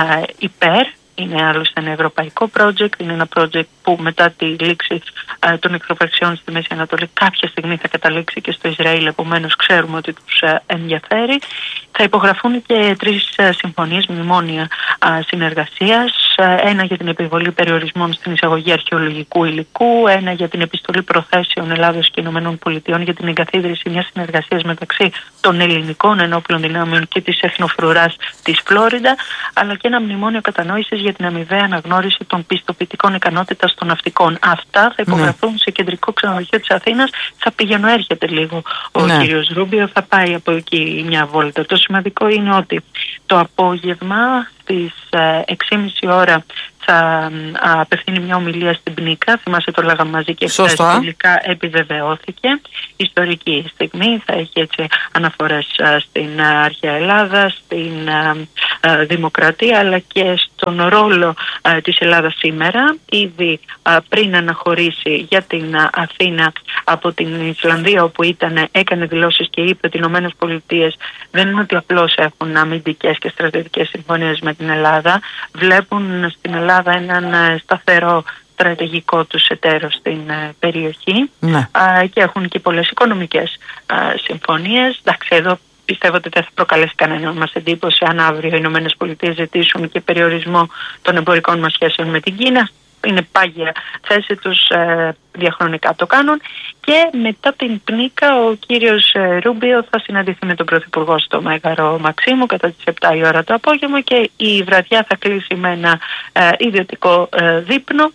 [SPEAKER 17] υπέρ. Είναι άλλωστε ένα ευρωπαϊκό project, είναι ένα project που μετά τη λήξη των εχθροπραξιών στη Μέση Ανατολή κάποια στιγμή θα καταλήξει και στο Ισραήλ, επομένως ξέρουμε ότι τους ενδιαφέρει. Θα υπογραφούν και 3 συμφωνίες μνημόνια συνεργασίας, ένα για την επιβολή περιορισμών στην εισαγωγή αρχαιολογικού υλικού, ένα για την επιστολή προθέσεων Ελλάδος και ΗΠΑ για την εγκαθίδρυση μιας συνεργασίας μεταξύ των ελληνικών ενόπλων δυνάμεων και της εθνοφρουράς της Φλόριντα, αλλά και ένα μνημόνιο κατανόησης για την αμοιβαία αναγνώριση των πιστοποιητικών ικανότητας των ναυτικών. Αυτά θα υπογραφούν σε κεντρικό ξενοδοχείο της Αθήνας. Θα πηγαίνω, έρχεται λίγο ο κύριος Ρούμπιο, θα πάει από εκεί μια βόλτα. Το σημαντικό είναι ότι το απόγευμα στις 6.30 ώρα θα απευθύνει μια ομιλία στην Πνίκα. Θυμάσαι, το λέγαμε μαζί και χθες, τελικά επιβεβαιώθηκε. Ιστορική στιγμή, θα έχει έτσι αναφορές στην αρχαία Ελλάδα, στην δημοκρατία, αλλά και στον ρόλο της Ελλάδας σήμερα. Ήδη πριν αναχωρήσει για την Αθήνα από την Ισλανδία όπου έκανε δηλώσεις και είπε ότι οι ΗΠΑ δεν είναι ότι απλώς έχουν αμυντικές και στρατιωτικές συμφωνίες με την Ελλάδα, βλέπουν στην Ελλάδα έναν σταθερό στρατηγικό τους εταίρο στην περιοχή και έχουν και πολλές οικονομικές συμφωνίες. Εντάξει, εδώ πιστεύω ότι δεν θα προκαλέσει κανένα μας εντύπωση αν αύριο οι ΗΠΑ ζητήσουν και περιορισμό των εμπορικών μας σχέσεων με την Κίνα. Είναι πάγια θέση τους, διαχρονικά το κάνουν. Και μετά την Πνίκα ο κύριος Ρούμπιο θα συναντηθεί με τον Πρωθυπουργό στο Μέγαρο Μαξίμου κατά τις 7 η ώρα το απόγευμα και η βραδιά θα κλείσει με ένα ιδιωτικό δείπνο.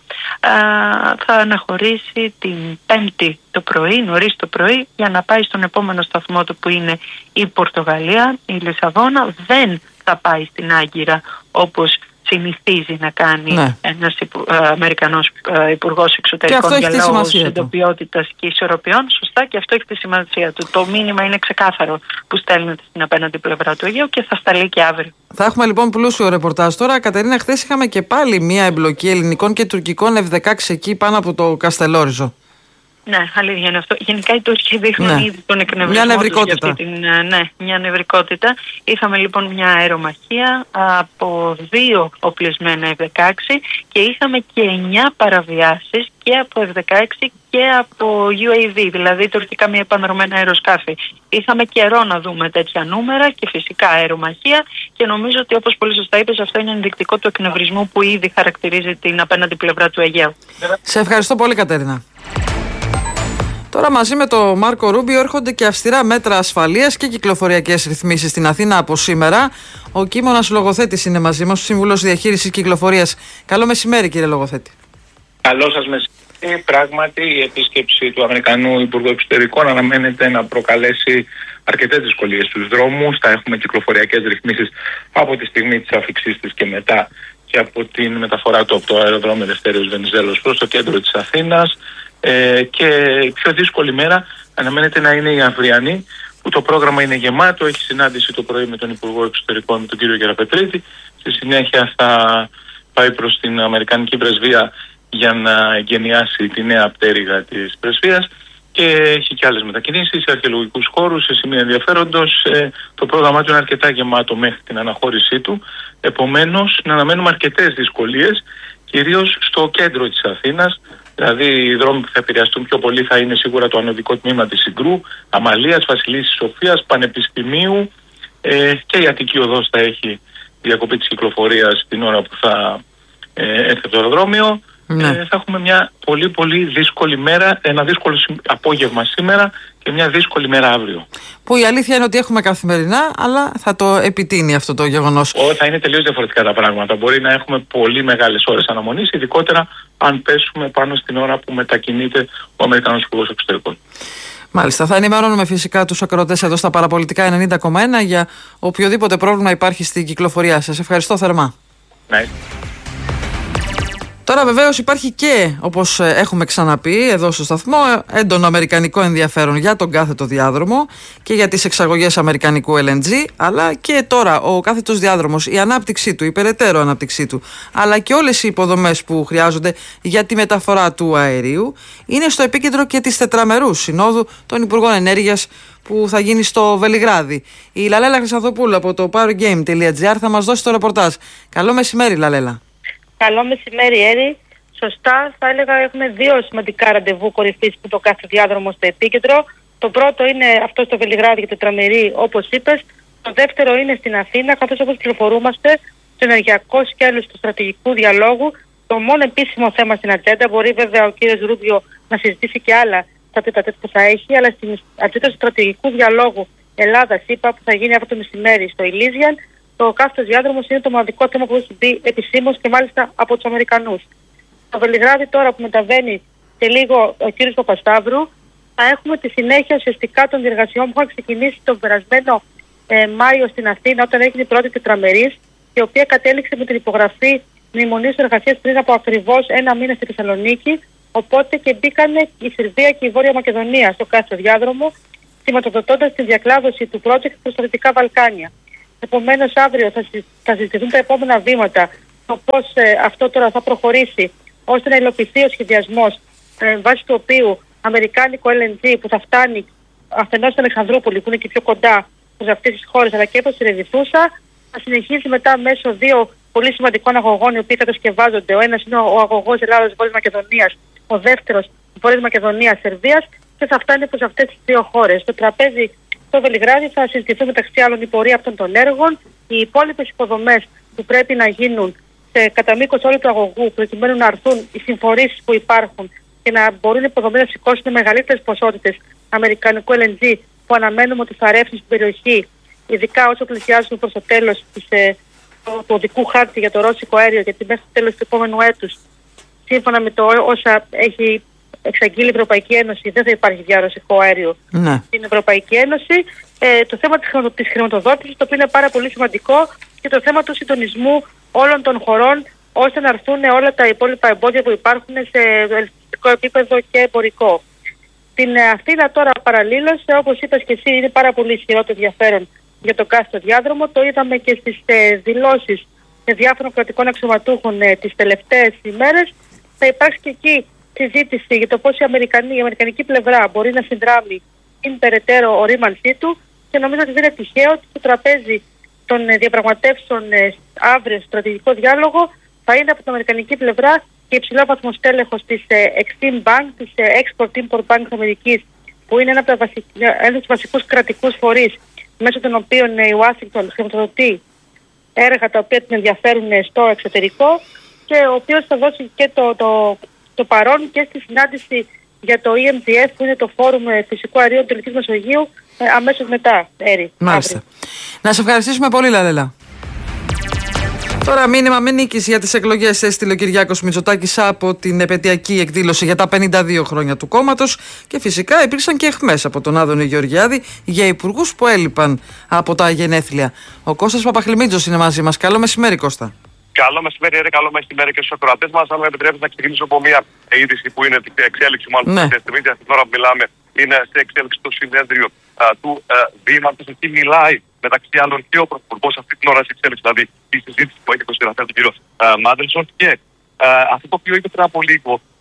[SPEAKER 17] Θα αναχωρήσει την Πέμπτη το πρωί, νωρίς το πρωί, για να πάει στον επόμενο σταθμό του που είναι η Πορτογαλία, η Λισαβόνα. Δεν θα πάει στην Άγκυρα όπως συνηθίζει να κάνει ένας Αμερικανός Υπουργός Εξωτερικών για λόγους εντοπιότητας και ισορροπιών. Σωστά, και αυτό έχει τη σημασία του. Το μήνυμα είναι ξεκάθαρο που στέλνεται στην απέναντι πλευρά του Αιγαίου και θα σταλεί και αύριο.
[SPEAKER 1] Θα έχουμε λοιπόν πλούσιο ρεπορτάζ τώρα. Κατερίνα, χθες είχαμε και πάλι μια εμπλοκή ελληνικών και τουρκικών F-16 εκεί πάνω από το Καστελόριζο.
[SPEAKER 17] Ναι, αλήθεια είναι αυτό. Γενικά οι Τούρκοι δείχνουν ήδη τον εκνευρισμό
[SPEAKER 1] μια νευρικότητα.
[SPEAKER 17] Μια νευρικότητα. Είχαμε λοιπόν μια αερομαχία από 2 οπλισμένα F-16 και είχαμε και 9 παραβιάσεις και από F-16 και από UAV, δηλαδή τουρκικά μη επανδρομένα αεροσκάφη. Είχαμε καιρό να δούμε τέτοια νούμερα και φυσικά αερομαχία και νομίζω ότι, όπως πολύ σωστά είπες, αυτό είναι ενδεικτικό του εκνευρισμού που ήδη χαρακτηρίζει την απέναντι πλευρά του Αιγαίου.
[SPEAKER 1] Σε ευχαριστώ πολύ, Κατερίνα. Τώρα μαζί με τον Μάρκο Ρούμπιο έρχονται και αυστηρά μέτρα ασφαλείας και κυκλοφοριακές ρυθμίσεις στην Αθήνα από σήμερα. Ο Κίμωνας Λογοθέτης είναι μαζί μας, σύμβουλος διαχείρισης κυκλοφορίας. Καλό μεσημέρι, κύριε Λογοθέτη.
[SPEAKER 18] Καλό σας μεσημέρι. Πράγματι, η επίσκεψη του Αμερικανού Υπουργού Εξωτερικών αναμένεται να προκαλέσει αρκετές δυσκολίες στους δρόμους. Θα έχουμε κυκλοφοριακές ρυθμίσεις από τη στιγμή της αφήξής της και μετά και από την μεταφορά του από το αεροδρόμιο Ελευθέριος Βενιζέλος προς το κέντρο της Αθήνας. Και η πιο δύσκολη μέρα αναμένεται να είναι η αυριανή, που το πρόγραμμα είναι γεμάτο. Έχει συνάντηση το πρωί με τον Υπουργό Εξωτερικών, με τον κύριο Γεραπετρίτη. Στη συνέχεια θα πάει προς την Αμερικανική Πρεσβεία για να εγκαινιάσει τη νέα πτέρυγα της Πρεσβείας και έχει και άλλες μετακινήσεις σε αρχαιολογικούς χώρους, σε σημεία ενδιαφέροντος. Το πρόγραμμά του είναι αρκετά γεμάτο μέχρι την αναχώρησή του. Επομένως, να αναμένουμε αρκετές δυσκολίες, κυρίως στο κέντρο της Αθήνας. Δηλαδή, οι δρόμοι που θα επηρεαστούν πιο πολύ θα είναι σίγουρα το ανωδικό τμήμα της Συγκρού, Αμαλίας, Βασιλίσσης Σοφίας, Πανεπιστημίου, και η Αττική Οδός θα έχει διακοπή της κυκλοφορίας την ώρα που θα έρθει το αεροδρόμιο. Θα έχουμε μια πολύ πολύ δύσκολη μέρα, ένα δύσκολο απόγευμα σήμερα και μια δύσκολη μέρα αύριο.
[SPEAKER 1] Που η αλήθεια είναι ότι έχουμε καθημερινά, αλλά θα το επιτείνει αυτό το γεγονός.
[SPEAKER 18] Θα είναι τελείως διαφορετικά τα πράγματα. Μπορεί να έχουμε πολύ μεγάλες ώρες αναμονής, ειδικότερα αν πέσουμε πάνω στην ώρα που μετακινείται ο Αμερικανός Υπουργός Εξωτερικών.
[SPEAKER 1] Μάλιστα. Θα ενημερώνουμε φυσικά τους ακροατές εδώ στα Παραπολιτικά 90,1 για οποιοδήποτε πρόβλημα υπάρχει στην κυκλοφορία σας. Ευχαριστώ θερμά.
[SPEAKER 18] Ναι.
[SPEAKER 1] Τώρα βεβαίως υπάρχει και, όπως έχουμε ξαναπεί εδώ στο σταθμό, έντονο αμερικανικό ενδιαφέρον για τον κάθετο διάδρομο και για τις εξαγωγές αμερικανικού LNG, αλλά και τώρα ο κάθετος διάδρομος, η ανάπτυξή του, η περαιτέρω ανάπτυξή του, αλλά και όλες οι υποδομές που χρειάζονται για τη μεταφορά του αερίου, είναι στο επίκεντρο και της τετραμερούς συνόδου των Υπουργών Ενέργειας που θα γίνει στο Βελιγράδι. Η Λαλέλα Χρυσανθοπούλου από το powergame.gr θα μας δώσει το ρεπορτάζ. Καλό μεσημέρι, Λαλέλα.
[SPEAKER 19] Καλό μεσημέρι, Έρη. Σωστά, θα έλεγα έχουμε δύο σημαντικά ραντεβού κορυφής που το κάθε διάδρομο στο επίκεντρο. Το πρώτο είναι αυτό στο Βελιγράδι για τετραμερή, όπως είπες. Το δεύτερο είναι στην Αθήνα, καθώς όπως πληροφορούμαστε, στο ενεργειακό σκέλος του στρατηγικού διαλόγου. Το μόνο επίσημο θέμα στην ατζέντα, μπορεί βέβαια ο κύριος Ρούμπιο να συζητήσει και άλλα στα τέταρτα που θα έχει, αλλά στην ατζέντα του στρατηγικού διαλόγου Ελλάδα-ΣΥΠΑ που θα γίνει αυτό το μεσημέρι στο Ηλίζιαν, το κάθετος διάδρομος είναι το μοναδικό θέμα που έχει μπει επισήμως και μάλιστα από τους Αμερικανούς. Στο Βελιγράδι τώρα που μεταβαίνει σε λίγο ο κύριος Παπασταύρου, θα έχουμε τη συνέχεια ουσιαστικά των διεργασιών που είχαν ξεκινήσει τον περασμένο Μάιο στην Αθήνα, όταν έγινε η πρώτη τετραμερής, η οποία κατέληξε με την υπογραφή μνημονίου εργασίας πριν από ακριβώς ένα μήνα στη Θεσσαλονίκη. Οπότε και μπήκαν η Σερβία και η Βόρεια Μακεδονία στο κάθετο διάδρομο, σηματοδοτώντας τη διακλάδωση του project προς τα Δυτικά Βαλκάνια. Επομένως, αύριο θα συζητηθούν τα επόμενα βήματα, το πώς αυτό τώρα θα προχωρήσει, ώστε να υλοποιηθεί ο σχεδιασμός βάσει του οποίου αμερικάνικο LNG που θα φτάνει αφενός στην Αλεξανδρούπολη, που είναι και πιο κοντά προς αυτές τις χώρες, αλλά και προς τη Ρεβιθούσα, θα συνεχίσει μετά μέσω δύο πολύ σημαντικών αγωγών, οι οποίοι κατασκευάζονται. Ο ένας είναι ο αγωγός Ελλάδας-Βόρειας Μακεδονίας, ο δεύτερος Βόρειας Μακεδονίας-Σερβίας, και θα φτάνει προς αυτές τις δύο χώρες. Το τραπέζι στο Βελιγράδι θα συζητηθούν μεταξύ άλλων η πορεία αυτών των έργων, οι υπόλοιπες υποδομές που πρέπει να γίνουν κατά μήκος όλου του αγωγού, προκειμένου να αρθούν οι συμφορήσεις που υπάρχουν και να μπορούν οι υποδομές να σηκώσουν μεγαλύτερες ποσότητες αμερικανικού LNG που αναμένουμε ότι θα ρεύσουν στην περιοχή, ειδικά όσο πλησιάζουμε προς το τέλος του οδικού χάρτη για το ρώσικο αέριο, γιατί μέχρι το τέλος του επόμενου έτους, σύμφωνα με το όσα έχει εξαγγείλει η Ευρωπαϊκή Ένωση, δεν θα υπάρχει πια ρωσικό αέριο στην Ευρωπαϊκή Ένωση. Το θέμα της χρηματοδότησης, το οποίο είναι πάρα πολύ σημαντικό, και το θέμα του συντονισμού όλων των χωρών, ώστε να έρθουν όλα τα υπόλοιπα εμπόδια που υπάρχουν σε ελευθερικό επίπεδο και εμπορικό. Στην Αθήνα τώρα παραλλήλως, όπως είπες και εσύ, είναι πάρα πολύ ισχυρό το ενδιαφέρον για το κάθετο διάδρομο. Το είδαμε και στις δηλώσεις διάφορων κρατικών αξιωματούχων τις τελευταίες ημέρες. Θα υπάρξει και εκεί συζήτηση για το πώς η αμερικανική πλευρά μπορεί να συνδράμει την περαιτέρω ορίμανσή του, και νομίζω ότι δεν είναι τυχαίο ότι το τραπέζι των διαπραγματεύσεων αύριο στο στρατηγικό διάλογο θα είναι από την αμερικανική πλευρά και υψηλόβαθμο τέλεχος της Exim Bank, της Export-Import Bank της Αμερικής, που είναι ένας από τους βασικούς κρατικούς φορείς μέσω των οποίων η Ουάσιγκτον χρηματοδοτεί έργα τα οποία την ενδιαφέρουν στο εξωτερικό, και ο οποίος θα δώσει και το παρόν και στη συνάντηση για το EMTF, που είναι το Φόρουμ Φυσικού Αερίου του Δυτικής Μεσογείου, αμέσως μετά, Έρη.
[SPEAKER 1] Μάλιστα. Να σε ευχαριστήσουμε πολύ, Λαλέλα. Τώρα μήνυμα με νίκης για τις εκλογές έστειλε ο Κυριάκος Μητσοτάκης από την επετειακή εκδήλωση για τα 52 χρόνια του κόμματος, και φυσικά υπήρξαν και αιχμές από τον Άδωνη Γεωργιάδη για υπουργούς που έλειπαν από τα γενέθλια. Ο Κώστας Παπαχλημίτζος είναι μαζί μας. Καλό μεσημέρι, Κώστα.
[SPEAKER 20] Καλό μεσημέρι, καλό μεσημέρι και στους ακροατές μας. Αν με επιτρέπετε να ξεκινήσω από μια είδηση που είναι την εξέλιξη, μάλλον αυτή την ώρα που μιλάμε, είναι σε εξέλιξη το συνέδριο του Δήματος. Εκεί μιλάει μεταξύ άλλων και ο Πρωθυπουργός αυτή την ώρα σε εξέλιξη, δηλαδή η συζήτηση που έχει το συνεργαστή του κ. Μάντελσον. Και αυτό το οποίο είπε πριν από λίγο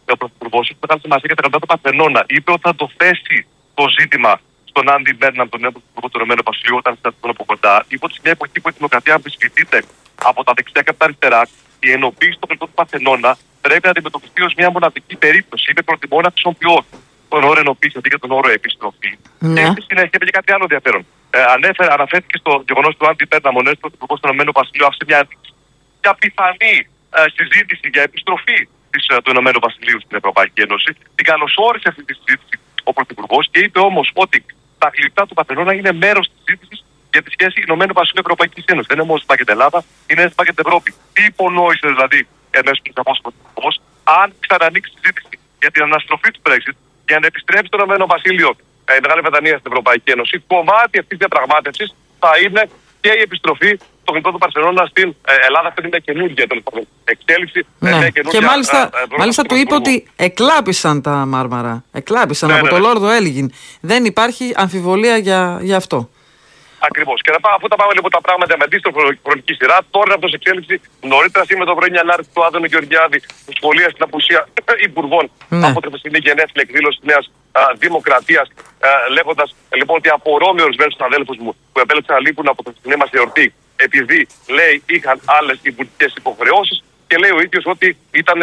[SPEAKER 20] ο Πρωθυπουργός έχει μεγάλη σημασία για τα κρατά του Παρθενώνα. Είπε ότι θα το θέσει το ζήτημα στον Άντι Μπέρναμ, τον νέο Πρωθυπουργό του Ηνωμένου Βασιλείου, όταν συναντηθούν από κοντά. Είπε ότι σε μια εποχή που η δημοκρατία αμφισβητείται από τα δεξιά και από τα αριστερά, η ενοποίηση των κρατών του Παρθενώνα πρέπει να αντιμετωπιστεί ως μια μοναδική περίπτωση. Είπε προτιμώ να χρησιμοποιώ τον όρο ενοποίηση αντί για τον όρο επιστροφή.
[SPEAKER 1] Ναι.
[SPEAKER 20] Και στη συνέχεια είπε και κάτι άλλο ενδιαφέρον. Αναφέρθηκε στο γεγονός του Άντι Μπέρναμ, ο νέος Πρωθυπουργός του Ηνωμένου Βασιλείου, άφησε μια ένδειξη για πιθανή συζήτηση για επιστροφή του Ηνωμένου Βασιλείου στην Ευρωπαϊκή Ένωση. Την καλωσόρισε αυτή τη συζήτηση ο Πρωθυπουργός και είπε όμως ότι τα γλυπτά του Παρθενώνα είναι μέρος της συζήτησης για τη σχέση Ηνωμένου Βασιλείου Ευρωπαϊκής Ένωσης. Δεν είναι μόνο ζήτημα για την Ελλάδα, είναι ζήτημα για την Ευρώπη. Τι υπονόησε δηλαδή εμέσω του Πρωθυπουργός, αν ξανανοίξει συζήτηση για την αναστροφή του Brexit, για να επιστρέψει το Ηνωμένο Βασίλειο, η Μεγάλη Βρετανία στην Ευρωπαϊκή Ένωση, κομμάτι αυτής της διαπραγμάτευσης θα είναι και η επιστροφή των γλυπτών του Παρθενώνα στην Ελλάδα. Αυτή είναι καινούργια εξέλιξη.
[SPEAKER 1] Ναι. Και μάλιστα του είπε ότι εκλάπησαν τα Μάρμαρα. Εκλάπησαν από το Λόρδο Έλγιν. Δεν υπάρχει αμφιβολία για αυτό.
[SPEAKER 20] Ακριβώς. Και αφού τα πάμε λοιπόν τα πράγματα με αντίστοιχη χρονική σειρά, τώρα αυτό εξέλιξη νωρίτερα σήμερα το πρωί μια ανάρτηση του Άδωνη Γεωργιάδη που σχολίασε την απουσία υπουργών από την χθεσινή γενέθλια εκδήλωση της Νέας Δημοκρατίας, λέγοντας λοιπόν ότι απορώ με ορισμένους συναδέλφους μου που επέλεξαν να λείπουν από τη χθεσινή μας εορτή επειδή λέει είχαν άλλες υπουργικές υποχρεώσεις. Και λέει ο ίδιος ότι ήταν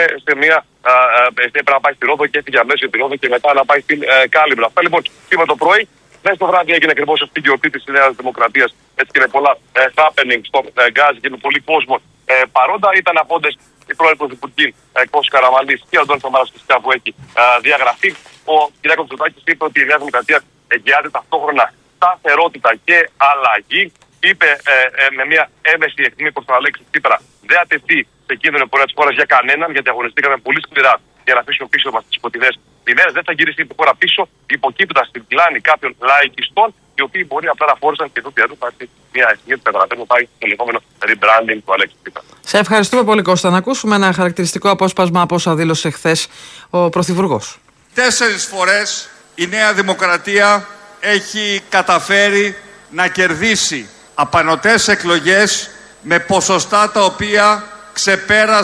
[SPEAKER 20] έπρεπε να πάει στη Ρόδο και έφυγε αμέσως στη Ρόδο και μετά να πάει στην Κάλυμπρα. Αυτά λοιπόν σήμερα το πρωί. Μέσα στο βράδυ έγινε ακριβώς αυτή η γιορτή της Νέας Δημοκρατίας. Έτσι και με πολλά happening στο Γκάζι και με πολύ κόσμο παρόντα. Ήταν απόντες η πρώην Πρωθυπουργή Κώστας Καραμανλής και ο Αντώνης Σαμάρας φυσικά που έχει διαγραφεί. Ο κ. Μητσοτάκης είπε ότι η Νέα Δημοκρατία εγγυάται ταυτόχρονα σταθερότητα και αλλαγή. Είπε με μια έμεση εκτιμή προς τον Αλέξη Τσίπρα δεν ατεθεί σε κίνδυνο η πορεία της χώρας για κανέναν, γιατί αγωνιστήκαμε πολύ σκληρά για να αφήσουμε πίσω μας τις σκοτεινές ημέρες. Δεν θα γυρίσει η χώρα πίσω, υποκείπτοντας στην πλάνη κάποιων λαϊκιστών, οι οποίοι μπορεί απλά να φόρησαν και εδώ πια υπάρχει μια εθνική που καταλαβαίνουμε πάει στο λεγόμενο rebranding του Αλέξη Τσίπρα.
[SPEAKER 1] Σε ευχαριστούμε πολύ, Κώστα. Να ακούσουμε ένα χαρακτηριστικό απόσπασμα από όσα δήλωσε χθες ο Πρωθυπουργός.
[SPEAKER 21] 4 φορές η Νέα Δημοκρατία έχει καταφέρει να κερδίσει απανωτές εκλογές με ποσοστά τα οποία ξεπέρασαν